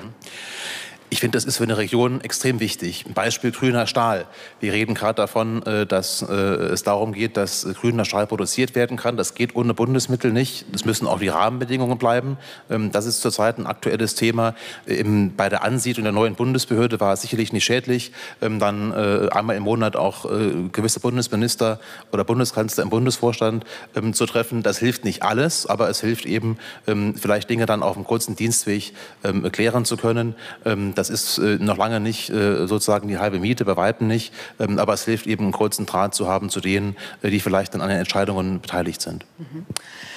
Ich finde, das ist für eine Region extrem wichtig. Ein Beispiel grüner Stahl. Wir reden gerade davon, dass es darum geht, dass grüner Stahl produziert werden kann. Das geht ohne Bundesmittel nicht. Das müssen auch die Rahmenbedingungen bleiben. Das ist zurzeit ein aktuelles Thema. Bei der Ansiedlung der neuen Bundesbehörde war es sicherlich nicht schädlich, dann einmal im Monat auch gewisse Bundesminister oder Bundeskanzler im Bundesvorstand zu treffen. Das hilft nicht alles, aber es hilft eben, vielleicht Dinge dann auf einem kurzen Dienstweg klären zu können. Das ist noch lange nicht sozusagen die halbe Miete, bei Weitem nicht. Aber es hilft eben, einen kurzen Draht zu haben zu denen, die vielleicht an den Entscheidungen beteiligt sind. Mhm.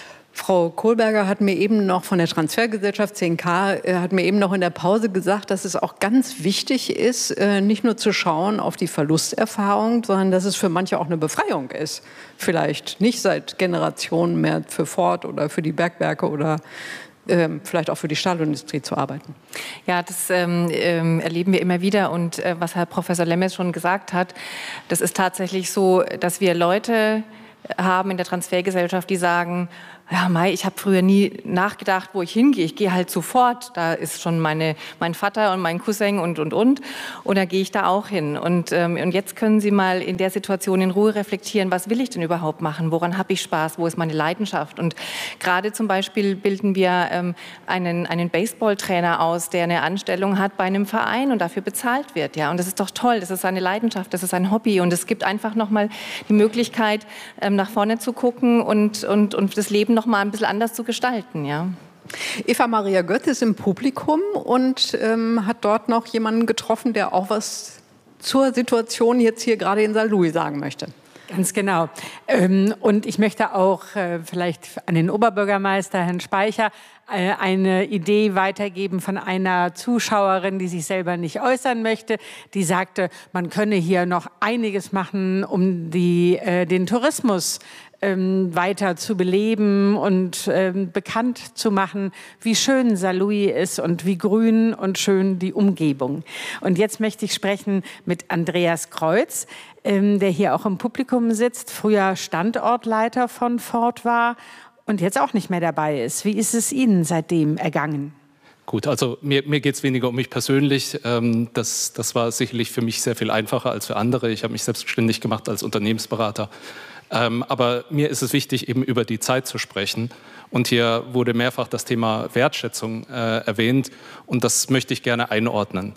Frau Kohlberger hat mir eben noch von der Transfergesellschaft 10K, hat mir eben noch in der Pause gesagt, dass es auch ganz wichtig ist, nicht nur zu schauen auf die Verlusterfahrung, sondern dass es für manche auch eine Befreiung ist. Vielleicht nicht seit Generationen mehr für Ford oder für die Bergwerke oder vielleicht auch für die Stahlindustrie zu arbeiten. Ja, das erleben wir immer wieder. Und was Herr Professor Lemmes schon gesagt hat, das ist tatsächlich so, dass wir Leute haben in der Transfergesellschaft, die sagen, ja, Mai, ich habe früher nie nachgedacht, wo ich hingehe. Ich gehe halt sofort. Da ist schon mein Vater und mein Cousin und. Und da gehe ich da auch hin. Und jetzt können Sie mal in der Situation in Ruhe reflektieren, was will ich denn überhaupt machen? Woran habe ich Spaß? Wo ist meine Leidenschaft? Und gerade zum Beispiel bilden wir einen Baseballtrainer aus, der eine Anstellung hat bei einem Verein und dafür bezahlt wird. Ja? Und das ist doch toll. Das ist eine Leidenschaft, das ist ein Hobby. Und es gibt einfach nochmal die Möglichkeit, nach vorne zu gucken und das Leben noch mal ein bisschen anders zu gestalten, ja. Eva Maria Götz ist im Publikum und hat dort noch jemanden getroffen, der auch was zur Situation jetzt hier gerade in Saarlouis sagen möchte. Ganz genau. Und ich möchte auch vielleicht an den Oberbürgermeister, Herrn Speicher, eine Idee weitergeben von einer Zuschauerin, die sich selber nicht äußern möchte. Die sagte, man könne hier noch einiges machen, um den Tourismus weiter zu beleben und bekannt zu machen, wie schön Saarlouis ist und wie grün und schön die Umgebung. Und jetzt möchte ich sprechen mit Andreas Kreuz, der hier auch im Publikum sitzt, früher Standortleiter von Ford war und jetzt auch nicht mehr dabei ist. Wie ist es Ihnen seitdem ergangen? Gut, also mir geht es weniger um mich persönlich. Das war sicherlich für mich sehr viel einfacher als für andere. Ich habe mich selbstständig gemacht als Unternehmensberater. Aber mir ist es wichtig, eben über die Zeit zu sprechen. Und hier wurde mehrfach das Thema Wertschätzung erwähnt. Und das möchte ich gerne einordnen.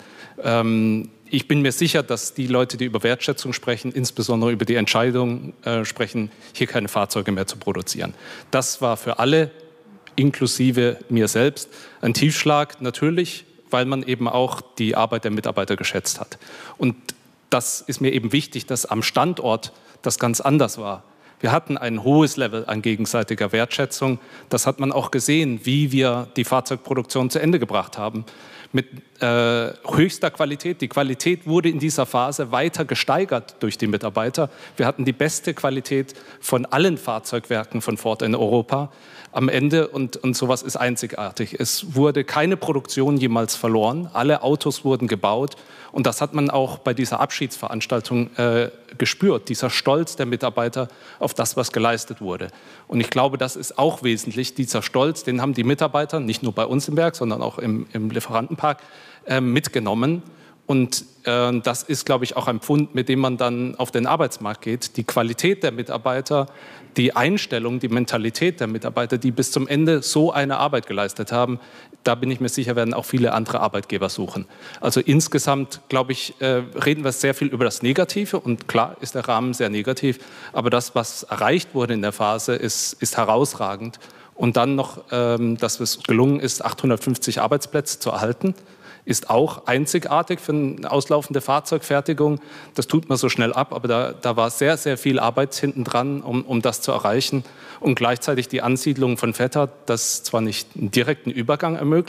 Ich bin mir sicher, dass die Leute, die über Wertschätzung sprechen, insbesondere über die Entscheidung sprechen, hier keine Fahrzeuge mehr zu produzieren. Das war für alle, inklusive mir selbst, ein Tiefschlag natürlich, weil man eben auch die Arbeit der Mitarbeiter geschätzt hat. Und das ist mir eben wichtig, dass am Standort das ganz anders war. Wir hatten ein hohes Level an gegenseitiger Wertschätzung. Das hat man auch gesehen, wie wir die Fahrzeugproduktion zu Ende gebracht haben. Mit höchster Qualität. Die Qualität wurde in dieser Phase weiter gesteigert durch die Mitarbeiter. Wir hatten die beste Qualität von allen Fahrzeugwerken von Ford in Europa am Ende und sowas ist einzigartig. Es wurde keine Produktion jemals verloren. Alle Autos wurden gebaut und das hat man auch bei dieser Abschiedsveranstaltung gespürt. Dieser Stolz der Mitarbeiter auf das, was geleistet wurde. Und ich glaube, das ist auch wesentlich. Dieser Stolz, den haben die Mitarbeiter, nicht nur bei uns im Werk, sondern auch im Lieferantenpark, mitgenommen. Und das ist, glaube ich, auch ein Pfund, mit dem man dann auf den Arbeitsmarkt geht. Die Qualität der Mitarbeiter, die Einstellung, die Mentalität der Mitarbeiter, die bis zum Ende so eine Arbeit geleistet haben, da bin ich mir sicher, werden auch viele andere Arbeitgeber suchen. Also insgesamt, glaube ich, reden wir sehr viel über das Negative. Und klar ist der Rahmen sehr negativ. Aber das, was erreicht wurde in der Phase, ist herausragend. Und dann noch, dass es gelungen ist, 850 Arbeitsplätze zu erhalten, ist auch einzigartig für eine auslaufende Fahrzeugfertigung. Das tut man so schnell ab, aber da war sehr, sehr viel Arbeit hinten dran, um das zu erreichen. Und gleichzeitig die Ansiedlung von Vetter, das zwar nicht einen direkten Übergang ermöglicht,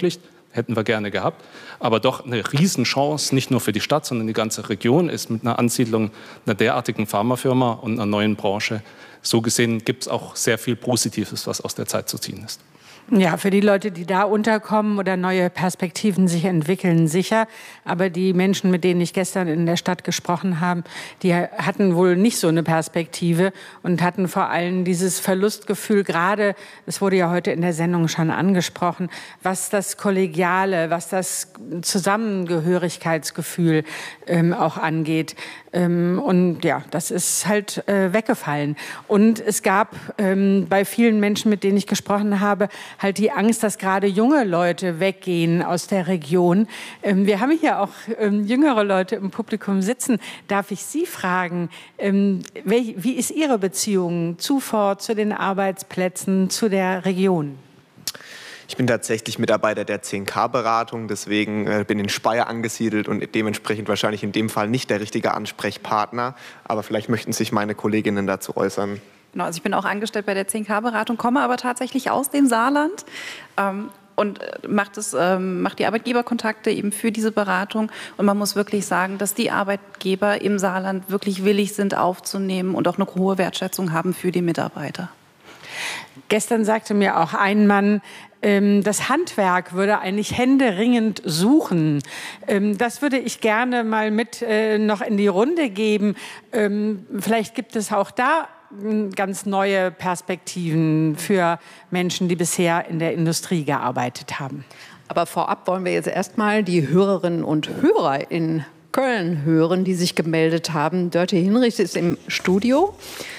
hätten wir gerne gehabt. Aber doch eine Riesenchance, nicht nur für die Stadt, sondern die ganze Region ist mit einer Ansiedlung einer derartigen Pharmafirma und einer neuen Branche. So gesehen gibt es auch sehr viel Positives, was aus der Zeit zu ziehen ist. Ja, für die Leute, die da unterkommen oder neue Perspektiven sich entwickeln, sicher. Aber die Menschen, mit denen ich gestern in der Stadt gesprochen habe, die hatten wohl nicht so eine Perspektive und hatten vor allem dieses Verlustgefühl, gerade, es wurde ja heute in der Sendung schon angesprochen, was das Kollegiale, was das Zusammengehörigkeitsgefühl auch angeht. Und ja, das ist halt weggefallen. Und es gab bei vielen Menschen, mit denen ich gesprochen habe, halt die Angst, dass gerade junge Leute weggehen aus der Region. Wir haben hier auch jüngere Leute im Publikum sitzen. Darf ich Sie fragen, wie ist Ihre Beziehung zu Ford, zu den Arbeitsplätzen, zu der Region? Ich bin tatsächlich Mitarbeiter der 10K-Beratung, deswegen bin in Speyer angesiedelt und dementsprechend wahrscheinlich in dem Fall nicht der richtige Ansprechpartner. Aber vielleicht möchten sich meine Kolleginnen dazu äußern. Genau, also ich bin auch angestellt bei der 10K-Beratung, komme aber tatsächlich aus dem Saarland und macht die Arbeitgeberkontakte eben für diese Beratung. Und man muss wirklich sagen, dass die Arbeitgeber im Saarland wirklich willig sind, aufzunehmen und auch eine hohe Wertschätzung haben für die Mitarbeiter. Gestern sagte mir auch ein Mann, das Handwerk würde eigentlich händeringend suchen. Das würde ich gerne mal mit noch in die Runde geben. Vielleicht gibt es auch da ganz neue Perspektiven für Menschen, die bisher in der Industrie gearbeitet haben. Aber vorab wollen wir jetzt erstmal die Hörerinnen und Hörer in Köln hören, die sich gemeldet haben. Dörte Hinrichs ist im Studio.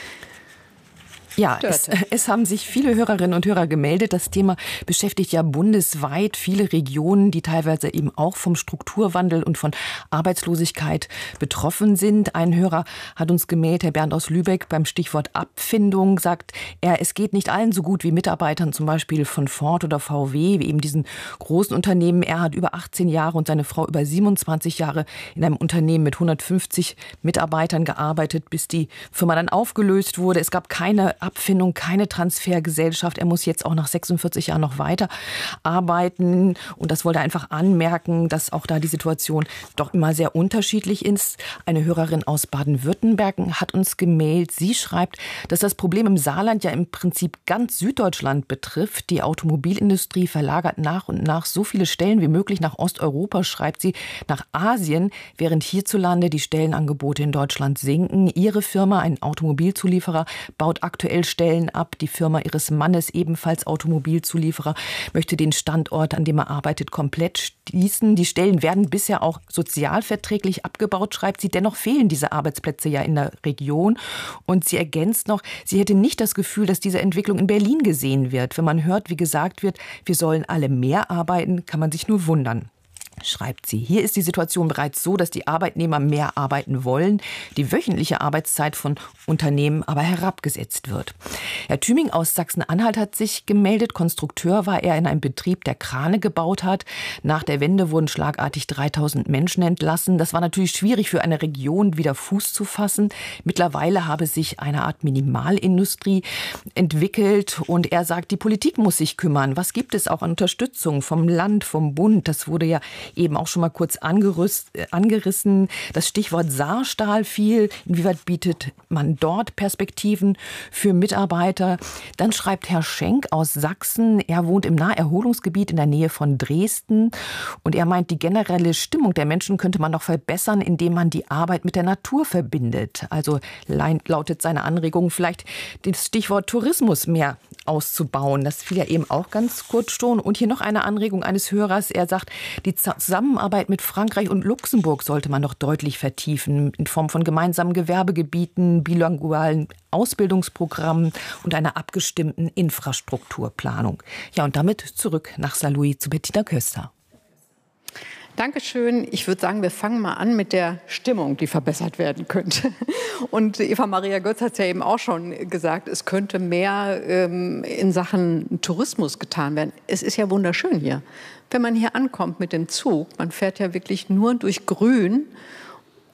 Ja, es haben sich viele Hörerinnen und Hörer gemeldet. Das Thema beschäftigt ja bundesweit viele Regionen, die teilweise eben auch vom Strukturwandel und von Arbeitslosigkeit betroffen sind. Ein Hörer hat uns gemeldet, Herr Bernd aus Lübeck, beim Stichwort Abfindung, sagt er, es geht nicht allen so gut wie Mitarbeitern zum Beispiel von Ford oder VW, wie eben diesen großen Unternehmen. Er hat über 18 Jahre und seine Frau über 27 Jahre in einem Unternehmen mit 150 Mitarbeitern gearbeitet, bis die Firma dann aufgelöst wurde. Es gab keine Abfindung, keine Transfergesellschaft. Er muss jetzt auch nach 46 Jahren noch weiter arbeiten. Und das wollte er einfach anmerken, dass auch da die Situation doch immer sehr unterschiedlich ist. Eine Hörerin aus Baden-Württemberg hat uns gemeldet. Sie schreibt, dass das Problem im Saarland ja im Prinzip ganz Süddeutschland betrifft. Die Automobilindustrie verlagert nach und nach so viele Stellen wie möglich nach Osteuropa, schreibt sie, nach Asien, während hierzulande die Stellenangebote in Deutschland sinken. Ihre Firma, ein Automobilzulieferer, baut aktuell Stellen ab. Die Firma ihres Mannes, ebenfalls Automobilzulieferer, möchte den Standort, an dem er arbeitet, komplett schließen. Die Stellen werden bisher auch sozialverträglich abgebaut, schreibt sie. Dennoch fehlen diese Arbeitsplätze ja in der Region. Und sie ergänzt noch, sie hätte nicht das Gefühl, dass diese Entwicklung in Berlin gesehen wird. Wenn man hört, wie gesagt wird, wir sollen alle mehr arbeiten, kann man sich nur wundern. Schreibt sie. Hier ist die Situation bereits so, dass die Arbeitnehmer mehr arbeiten wollen, die wöchentliche Arbeitszeit von Unternehmen aber herabgesetzt wird. Herr Thüming aus Sachsen-Anhalt hat sich gemeldet. Konstrukteur war er in einem Betrieb, der Krane gebaut hat. Nach der Wende wurden schlagartig 3000 Menschen entlassen. Das war natürlich schwierig für eine Region, wieder Fuß zu fassen. Mittlerweile habe sich eine Art Minimalindustrie entwickelt und er sagt, die Politik muss sich kümmern. Was gibt es auch an Unterstützung vom Land, vom Bund? Das wurde ja eben auch schon mal kurz angerissen. Das Stichwort Saarstahl fiel. Inwieweit bietet man dort Perspektiven für Mitarbeiter? Dann schreibt Herr Schenk aus Sachsen, er wohnt im Naherholungsgebiet in der Nähe von Dresden und er meint, die generelle Stimmung der Menschen könnte man noch verbessern, indem man die Arbeit mit der Natur verbindet. Also lautet seine Anregung, vielleicht das Stichwort Tourismus mehr auszubauen. Das fiel ja eben auch ganz kurz schon. Und hier noch eine Anregung eines Hörers. Er sagt, die Zusammenarbeit mit Frankreich und Luxemburg sollte man noch deutlich vertiefen, in Form von gemeinsamen Gewerbegebieten, bilingualen Ausbildungsprogrammen und einer abgestimmten Infrastrukturplanung. Ja, und damit zurück nach Saarlouis zu Bettina Köster. Dankeschön. Ich würde sagen, wir fangen mal an mit der Stimmung, die verbessert werden könnte. Und Eva-Maria Götz hat es ja eben auch schon gesagt, es könnte mehr in Sachen Tourismus getan werden. Es ist ja wunderschön hier. Wenn man hier ankommt mit dem Zug, man fährt ja wirklich nur durch Grün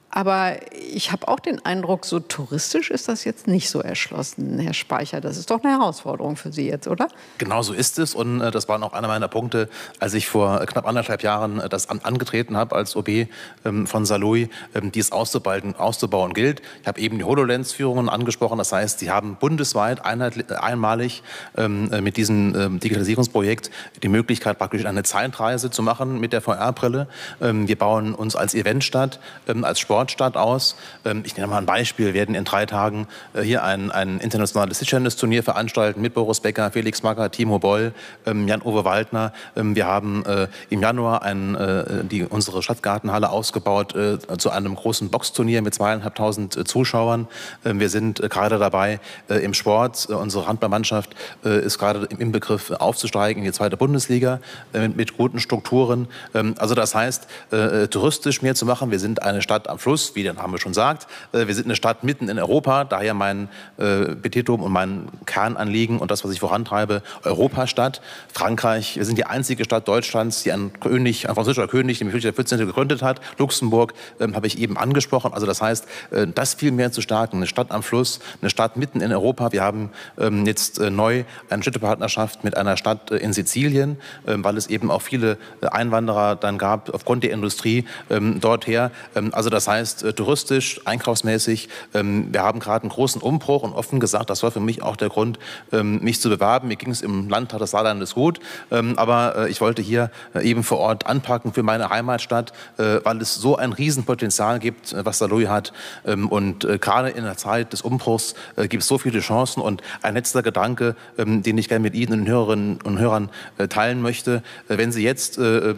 Aber ich habe auch den Eindruck, so touristisch ist das jetzt nicht so erschlossen, Herr Speicher. Das ist doch eine Herausforderung für Sie jetzt, oder? Genau so ist es. Und das war auch einer meiner Punkte, als ich vor knapp 1,5 Jahren das Amt angetreten habe als OB von Saarlouis, dies auszubauen gilt. Ich habe eben die HoloLens-Führungen angesprochen. Das heißt, sie haben bundesweit einmalig mit diesem Digitalisierungsprojekt die Möglichkeit, praktisch eine Zeitreise zu machen mit der VR-Brille. Wir bauen uns als Eventstadt, als Sportstadt aus. Ich nenne mal ein Beispiel. Wir werden in 3 Tagen hier ein internationales Tischtennisturnier veranstalten mit Boris Becker, Felix Magath, Timo Boll, Jan-Uwe Waldner. Wir haben im Januar unsere Stadtgartenhalle ausgebaut zu einem großen Boxturnier mit 2.500 Zuschauern. Wir sind gerade dabei im Sport. Unsere Handballmannschaft ist gerade im Begriff aufzusteigen in die 2. Bundesliga mit guten Strukturen. Also das heißt, touristisch mehr zu machen. Wir sind eine Stadt am Fluss, wie der Name schon sagt. Wir sind eine Stadt mitten in Europa, daher mein Petitum und mein Kernanliegen und das, was ich vorantreibe, Europastadt. Frankreich, wir sind die einzige Stadt Deutschlands, die ein französischer König, den Ludwig XIV. Gegründet hat. Luxemburg habe ich eben angesprochen. Also das heißt, das viel mehr zu stärken. Eine Stadt am Fluss, eine Stadt mitten in Europa. Wir haben jetzt neu eine Städtepartnerschaft mit einer Stadt in Sizilien, weil es eben auch viele Einwanderer dann gab aufgrund der Industrie dorther. Also das heißt, touristisch, einkaufsmäßig, wir haben gerade einen großen Umbruch und offen gesagt, das war für mich auch der Grund, mich zu bewerben. Mir ging es im Landtag des Saarlandes gut, aber ich wollte hier eben vor Ort anpacken für meine Heimatstadt, weil es so ein Riesenpotenzial gibt, was Saarlouis hat. Und gerade in der Zeit des Umbruchs gibt es so viele Chancen. Und ein letzter Gedanke, den ich gerne mit Ihnen und Hörerinnen und Hörern teilen möchte. Wenn Sie jetzt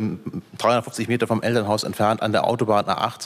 350 Meter vom Elternhaus entfernt an der Autobahn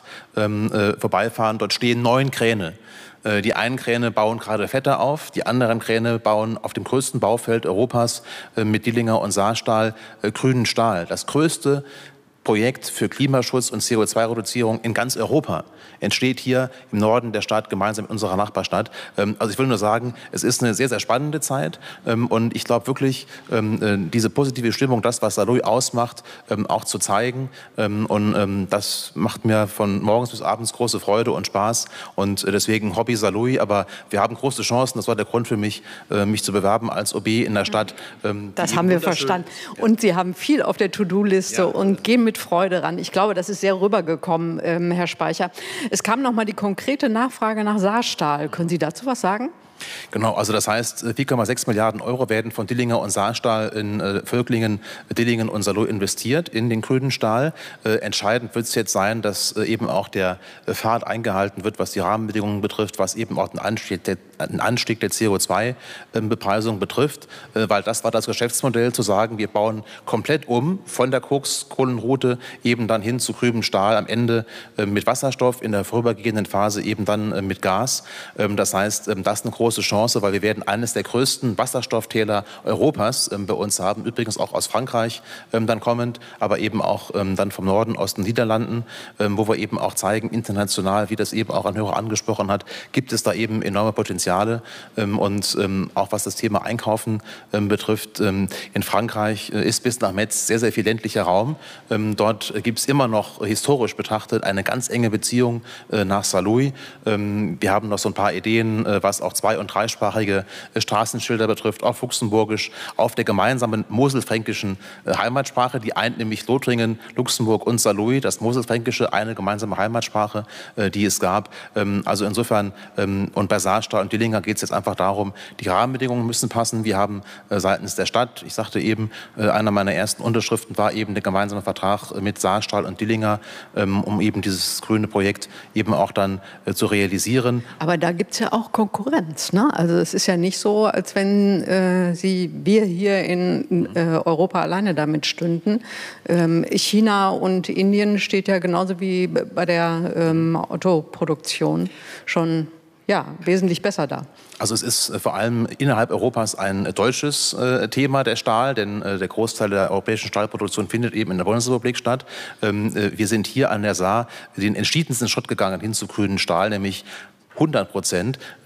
A8 vorbeifahren, dort stehen 9 Kräne. Die einen Kräne bauen gerade Vetter auf, die anderen Kräne bauen auf dem größten Baufeld Europas mit Dillinger und Saarstahl grünen Stahl. Das größte Projekt für Klimaschutz und CO2-Reduzierung in ganz Europa entsteht hier im Norden der Stadt gemeinsam mit unserer Nachbarstadt. Also ich will nur sagen, es ist eine sehr, sehr spannende Zeit und ich glaube wirklich, diese positive Stimmung, das, was Saarlouis ausmacht, auch zu zeigen und das macht mir von morgens bis abends große Freude und Spaß und deswegen Hobby Saarlouis, aber wir haben große Chancen, das war der Grund für mich, mich zu bewerben als OB in der Stadt. Das haben wir verstanden und Sie haben viel auf der To-Do-Liste und gehen mit Freude ran. Ich glaube, das ist sehr rübergekommen, Herr Speicher. Es kam noch mal die konkrete Nachfrage nach Saarstahl. Können Sie dazu was sagen? Genau, also das heißt, 4,6 Milliarden Euro werden von Dillinger und Saarstahl in Völklingen, Dillingen und Saarlouis investiert in den grünen Stahl. Entscheidend wird es jetzt sein, dass eben auch der Pfad eingehalten wird, was die Rahmenbedingungen betrifft, was eben auch den Anstieg der CO2-Bepreisung betrifft, weil das war das Geschäftsmodell, zu sagen, wir bauen komplett um von der Kokskohlenroute eben dann hin zu grünem Stahl, am Ende mit Wasserstoff, in der vorübergehenden Phase eben dann mit Gas. Das heißt, das ist eine große Chance, weil wir werden eines der größten Wasserstofftäler Europas bei uns haben, übrigens auch aus Frankreich dann kommend, aber eben auch dann vom Norden aus den Niederlanden, wo wir eben auch zeigen, international, wie das eben auch ein Hörer angesprochen hat, gibt es da eben enorme Potenziale und auch was das Thema Einkaufen betrifft. In Frankreich ist bis nach Metz sehr, sehr viel ländlicher Raum. Dort gibt es immer noch historisch betrachtet eine ganz enge Beziehung nach Saarlouis. Wir haben noch so ein paar Ideen, was auch 2- und 3-sprachige Straßenschilder betrifft, auf Fuchsenburgisch, auf der gemeinsamen moselfränkischen Heimatsprache, die eint nämlich Lothringen, Luxemburg und Saarlouis, das Moselfränkische, eine gemeinsame Heimatsprache, die es gab. Also insofern, und bei Saarstahl und Dillinger geht es jetzt einfach darum, die Rahmenbedingungen müssen passen. Wir haben seitens der Stadt, ich sagte eben, einer meiner ersten Unterschriften war eben der gemeinsame Vertrag mit Saarstahl und Dillinger, um eben dieses grüne Projekt eben auch dann zu realisieren. Aber da gibt es ja auch Konkurrenz, ne? Also es ist ja nicht so, als wenn wir hier in Europa alleine damit stünden. China und Indien steht ja genauso wie bei der Autoproduktion schon wesentlich besser da. Also es ist vor allem innerhalb Europas ein deutsches Thema, der Stahl, denn der Großteil der europäischen Stahlproduktion findet eben in der Bundesrepublik statt. Wir sind hier an der Saar den entschiedensten Schritt gegangen hin zu grünen Stahl, nämlich 100%.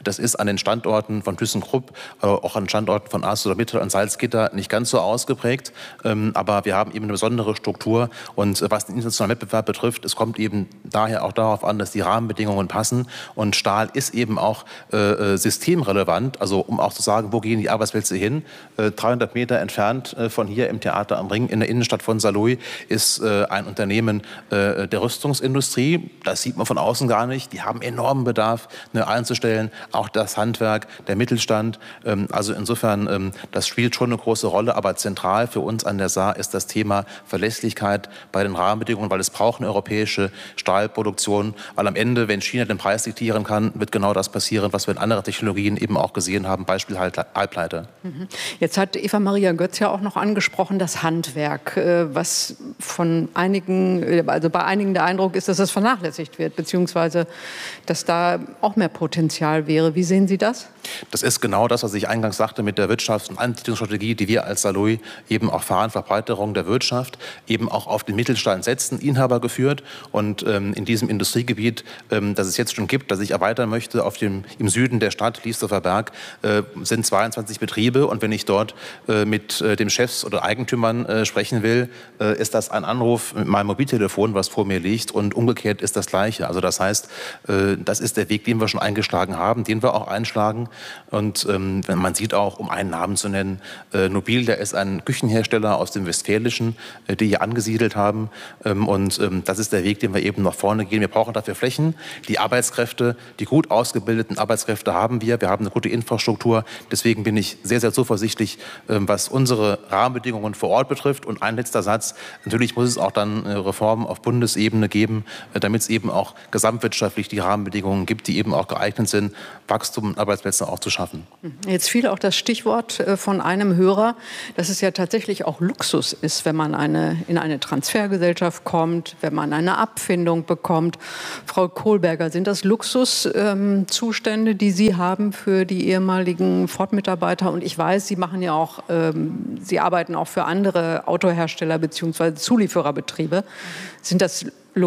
Das ist an den Standorten von ThyssenKrupp, auch an Standorten von ArcelorMittal und Salzgitter nicht ganz so ausgeprägt. Aber wir haben eben eine besondere Struktur. Und was den internationalen Wettbewerb betrifft, es kommt eben daher auch darauf an, dass die Rahmenbedingungen passen. Und Stahl ist eben auch systemrelevant. Also um auch zu sagen, wo gehen die Arbeitsplätze hin? 300 Meter entfernt von hier im Theater am Ring in der Innenstadt von Saarlouis ist ein Unternehmen der Rüstungsindustrie. Das sieht man von außen gar nicht. Die haben enormen Bedarf einzustellen. Auch das Handwerk, der Mittelstand. Also insofern, das spielt schon eine große Rolle. Aber zentral für uns an der Saar ist das Thema Verlässlichkeit bei den Rahmenbedingungen, weil es braucht eine europäische Stahlproduktion. Weil am Ende, wenn China den Preis diktieren kann, wird genau das passieren, was wir in anderen Technologien eben auch gesehen haben. Beispiel Halbleiter. Jetzt hat Eva-Maria Götz ja auch noch angesprochen, das Handwerk, was von einigen, also bei einigen der Eindruck ist, dass es vernachlässigt wird, beziehungsweise dass da auch mehr Potenzial wäre. Wie sehen Sie das? Das ist genau das, was ich eingangs sagte mit der Wirtschafts- und Ansiedlungsstrategie, die wir als Saarlouis eben auch fahren, Verbreiterung der Wirtschaft, eben auch auf den Mittelstand setzen, Inhaber geführt. Und in diesem Industriegebiet, das es jetzt schon gibt, das ich erweitern möchte, im Süden der Stadt, Liesdorfer Berg, sind 22 Betriebe. Und wenn ich dort mit den Chefs oder Eigentümern sprechen will, ist das ein Anruf mit meinem Mobiltelefon, was vor mir liegt. Und umgekehrt ist das Gleiche. Also das heißt, das ist der Weg, den wir schon eingeschlagen haben, den wir auch einschlagen. Und man sieht auch, um einen Namen zu nennen, Nobil, der ist ein Küchenhersteller aus dem Westfälischen, die hier angesiedelt haben. Und das ist der Weg, den wir eben nach vorne gehen. Wir brauchen dafür Flächen. Die Arbeitskräfte, die gut ausgebildeten Arbeitskräfte haben wir. Wir haben eine gute Infrastruktur. Deswegen bin ich sehr, sehr zuversichtlich, was unsere Rahmenbedingungen vor Ort betrifft. Und ein letzter Satz. Natürlich muss es auch dann Reformen auf Bundesebene geben, damit es eben auch gesamtwirtschaftlich die Rahmenbedingungen gibt, die eben auch geeignet sind, Wachstum und Arbeitsplätze auch zu schaffen. Jetzt fiel auch das Stichwort von einem Hörer, dass es ja tatsächlich auch Luxus ist, wenn man in eine Transfergesellschaft kommt, wenn man eine Abfindung bekommt. Frau Kohlberger, sind das Luxuszustände, die Sie haben für die ehemaligen Ford-Mitarbeiter? Und ich weiß, Sie machen ja auch, Sie arbeiten auch für andere Autohersteller bzw. Zuliefererbetriebe. Sind das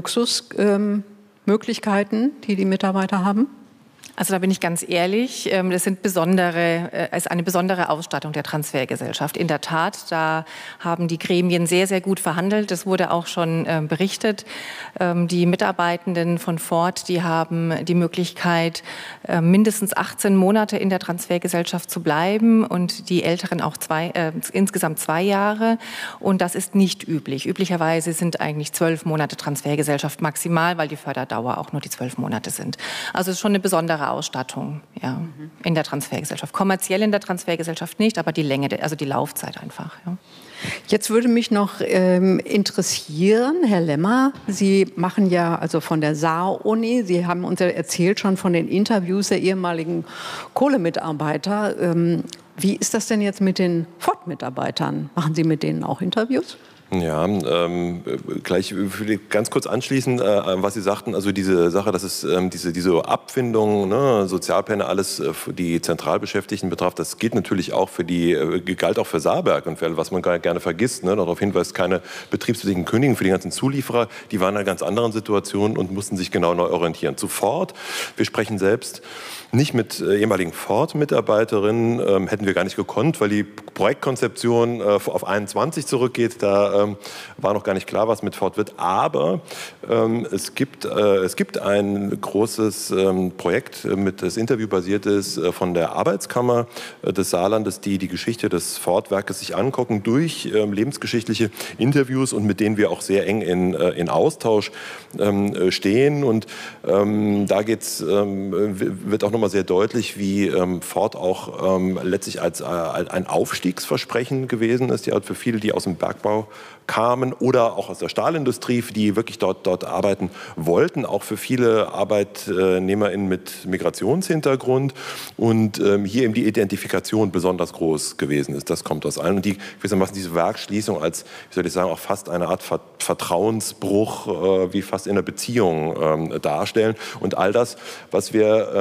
Luxusmöglichkeiten, die Mitarbeiter haben? Also da bin ich ganz ehrlich, das ist eine besondere Ausstattung der Transfergesellschaft. In der Tat, da haben die Gremien sehr, sehr gut verhandelt. Das wurde auch schon berichtet. Die Mitarbeitenden von Ford, die haben die Möglichkeit, mindestens 18 Monate in der Transfergesellschaft zu bleiben und die Älteren auch insgesamt 2 Jahre. Und das ist nicht üblich. Üblicherweise sind eigentlich 12 Monate Transfergesellschaft maximal, weil die Förderdauer auch nur die 12 Monate sind. Also es ist schon eine besondere Ausstattung, ja, in der Transfergesellschaft. Kommerziell in der Transfergesellschaft nicht, aber die Länge, also die Laufzeit einfach. Ja. Jetzt würde mich noch interessieren, Herr Lemmer, Sie machen ja also von der Saar-Uni, Sie haben uns ja erzählt schon von den Interviews der ehemaligen Kohlemitarbeiter. Wie ist das denn jetzt mit den Ford-Mitarbeitern? Machen Sie mit denen auch Interviews? Ja, gleich ganz kurz anschließen, was Sie sagten, also diese Sache, dass es diese Abfindung, ne, Sozialpläne, alles die Zentralbeschäftigten betraf, das gilt natürlich auch galt auch für Saarberg und was man gerne vergisst, ne, darauf hinweist, keine betriebsbedingten Kündigungen für die ganzen Zulieferer, die waren in einer ganz anderen Situation und mussten sich genau neu orientieren. Zu Ford, wir sprechen selbst nicht mit ehemaligen Ford-Mitarbeiterinnen, hätten wir gar nicht gekonnt, weil die Projektkonzeption auf 21 zurückgeht. Da war noch gar nicht klar, was mit Ford wird. Aber es gibt ein großes Projekt, das interviewbasiert ist, von der Arbeitskammer des Saarlandes, die Geschichte des Ford-Werkes sich angucken durch lebensgeschichtliche Interviews und mit denen wir auch sehr eng in Austausch stehen. Und da wird auch nochmal sehr deutlich, wie Ford auch letztlich als ein Aufstiegsversprechen gewesen ist, ja, für viele, die aus dem Bergbau kamen oder auch aus der Stahlindustrie, die wirklich dort arbeiten wollten, auch für viele ArbeitnehmerInnen mit Migrationshintergrund und hier eben die Identifikation besonders groß gewesen ist. Das kommt aus allen. Und diese Werksschließung als, wie soll ich sagen, auch fast eine Art Vertrauensbruch, wie fast in einer Beziehung darstellen. Und all das, was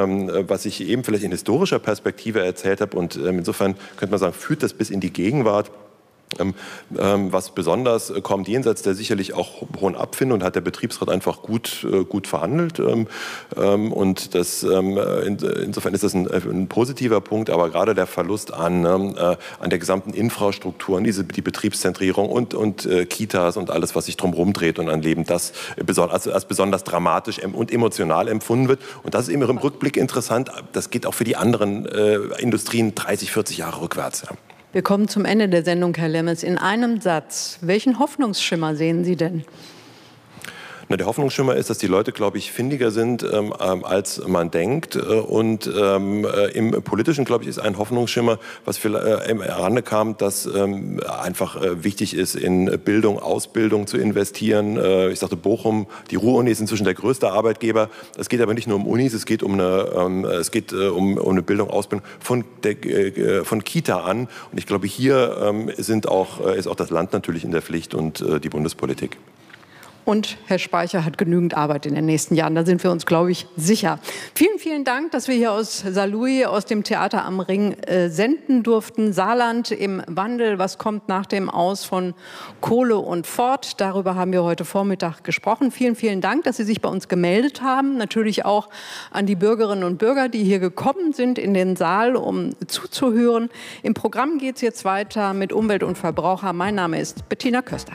ich eben vielleicht in historischer Perspektive erzählt habe und insofern könnte man sagen, führt das bis in die Gegenwart. Was besonders kommt, jenseits der sicherlich auch hohen Abfindung, hat der Betriebsrat einfach gut verhandelt. Und insofern ist das ein positiver Punkt, aber gerade der Verlust an der gesamten Infrastruktur, die Betriebszentrierung und Kitas und alles, was sich drumherum dreht und an Leben, das als besonders dramatisch und emotional empfunden wird. Und das ist eben im Rückblick interessant. Das geht auch für die anderen Industrien 30, 40 Jahre rückwärts. Ja. Wir kommen zum Ende der Sendung, Herr Lemmes. In einem Satz, welchen Hoffnungsschimmer sehen Sie denn? Na, der Hoffnungsschimmer ist, dass die Leute, glaube ich, findiger sind, als man denkt. Und im Politischen, glaube ich, ist ein Hoffnungsschimmer, was heranekam, dass einfach wichtig ist, in Bildung, Ausbildung zu investieren. Ich sagte, Bochum, die Ruhr-Uni ist inzwischen der größte Arbeitgeber. Es geht aber nicht nur um Unis, es geht um eine Bildung, Ausbildung von Kita an. Und ich glaube, hier ist auch das Land natürlich in der Pflicht und die Bundespolitik. Und Herr Speicher hat genügend Arbeit in den nächsten Jahren. Da sind wir uns, glaube ich, sicher. Vielen, vielen Dank, dass wir hier aus Saarlouis, aus dem Theater am Ring, senden durften. Saarland im Wandel. Was kommt nach dem Aus von Kohle und Ford? Darüber haben wir heute Vormittag gesprochen. Vielen, vielen Dank, dass Sie sich bei uns gemeldet haben. Natürlich auch an die Bürgerinnen und Bürger, die hier gekommen sind in den Saal, um zuzuhören. Im Programm geht es jetzt weiter mit Umwelt und Verbraucher. Mein Name ist Bettina Köster.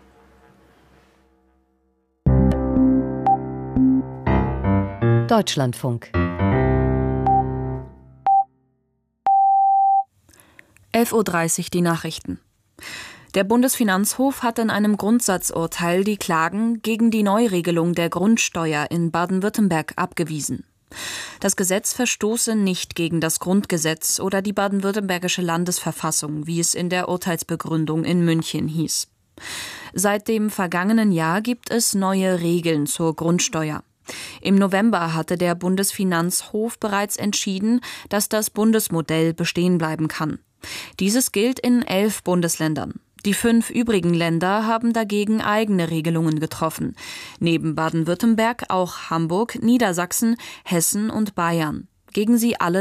Deutschlandfunk. 11:30 Uhr die Nachrichten. Der Bundesfinanzhof hat in einem Grundsatzurteil die Klagen gegen die Neuregelung der Grundsteuer in Baden-Württemberg abgewiesen. Das Gesetz verstoße nicht gegen das Grundgesetz oder die baden-württembergische Landesverfassung, wie es in der Urteilsbegründung in München hieß. Seit dem vergangenen Jahr gibt es neue Regeln zur Grundsteuer. Im November hatte der Bundesfinanzhof bereits entschieden, dass das Bundesmodell bestehen bleiben kann. Dieses gilt in 11 Bundesländern. Die 5 übrigen Länder haben dagegen eigene Regelungen getroffen. Neben Baden-Württemberg auch Hamburg, Niedersachsen, Hessen und Bayern. Gegen sie alle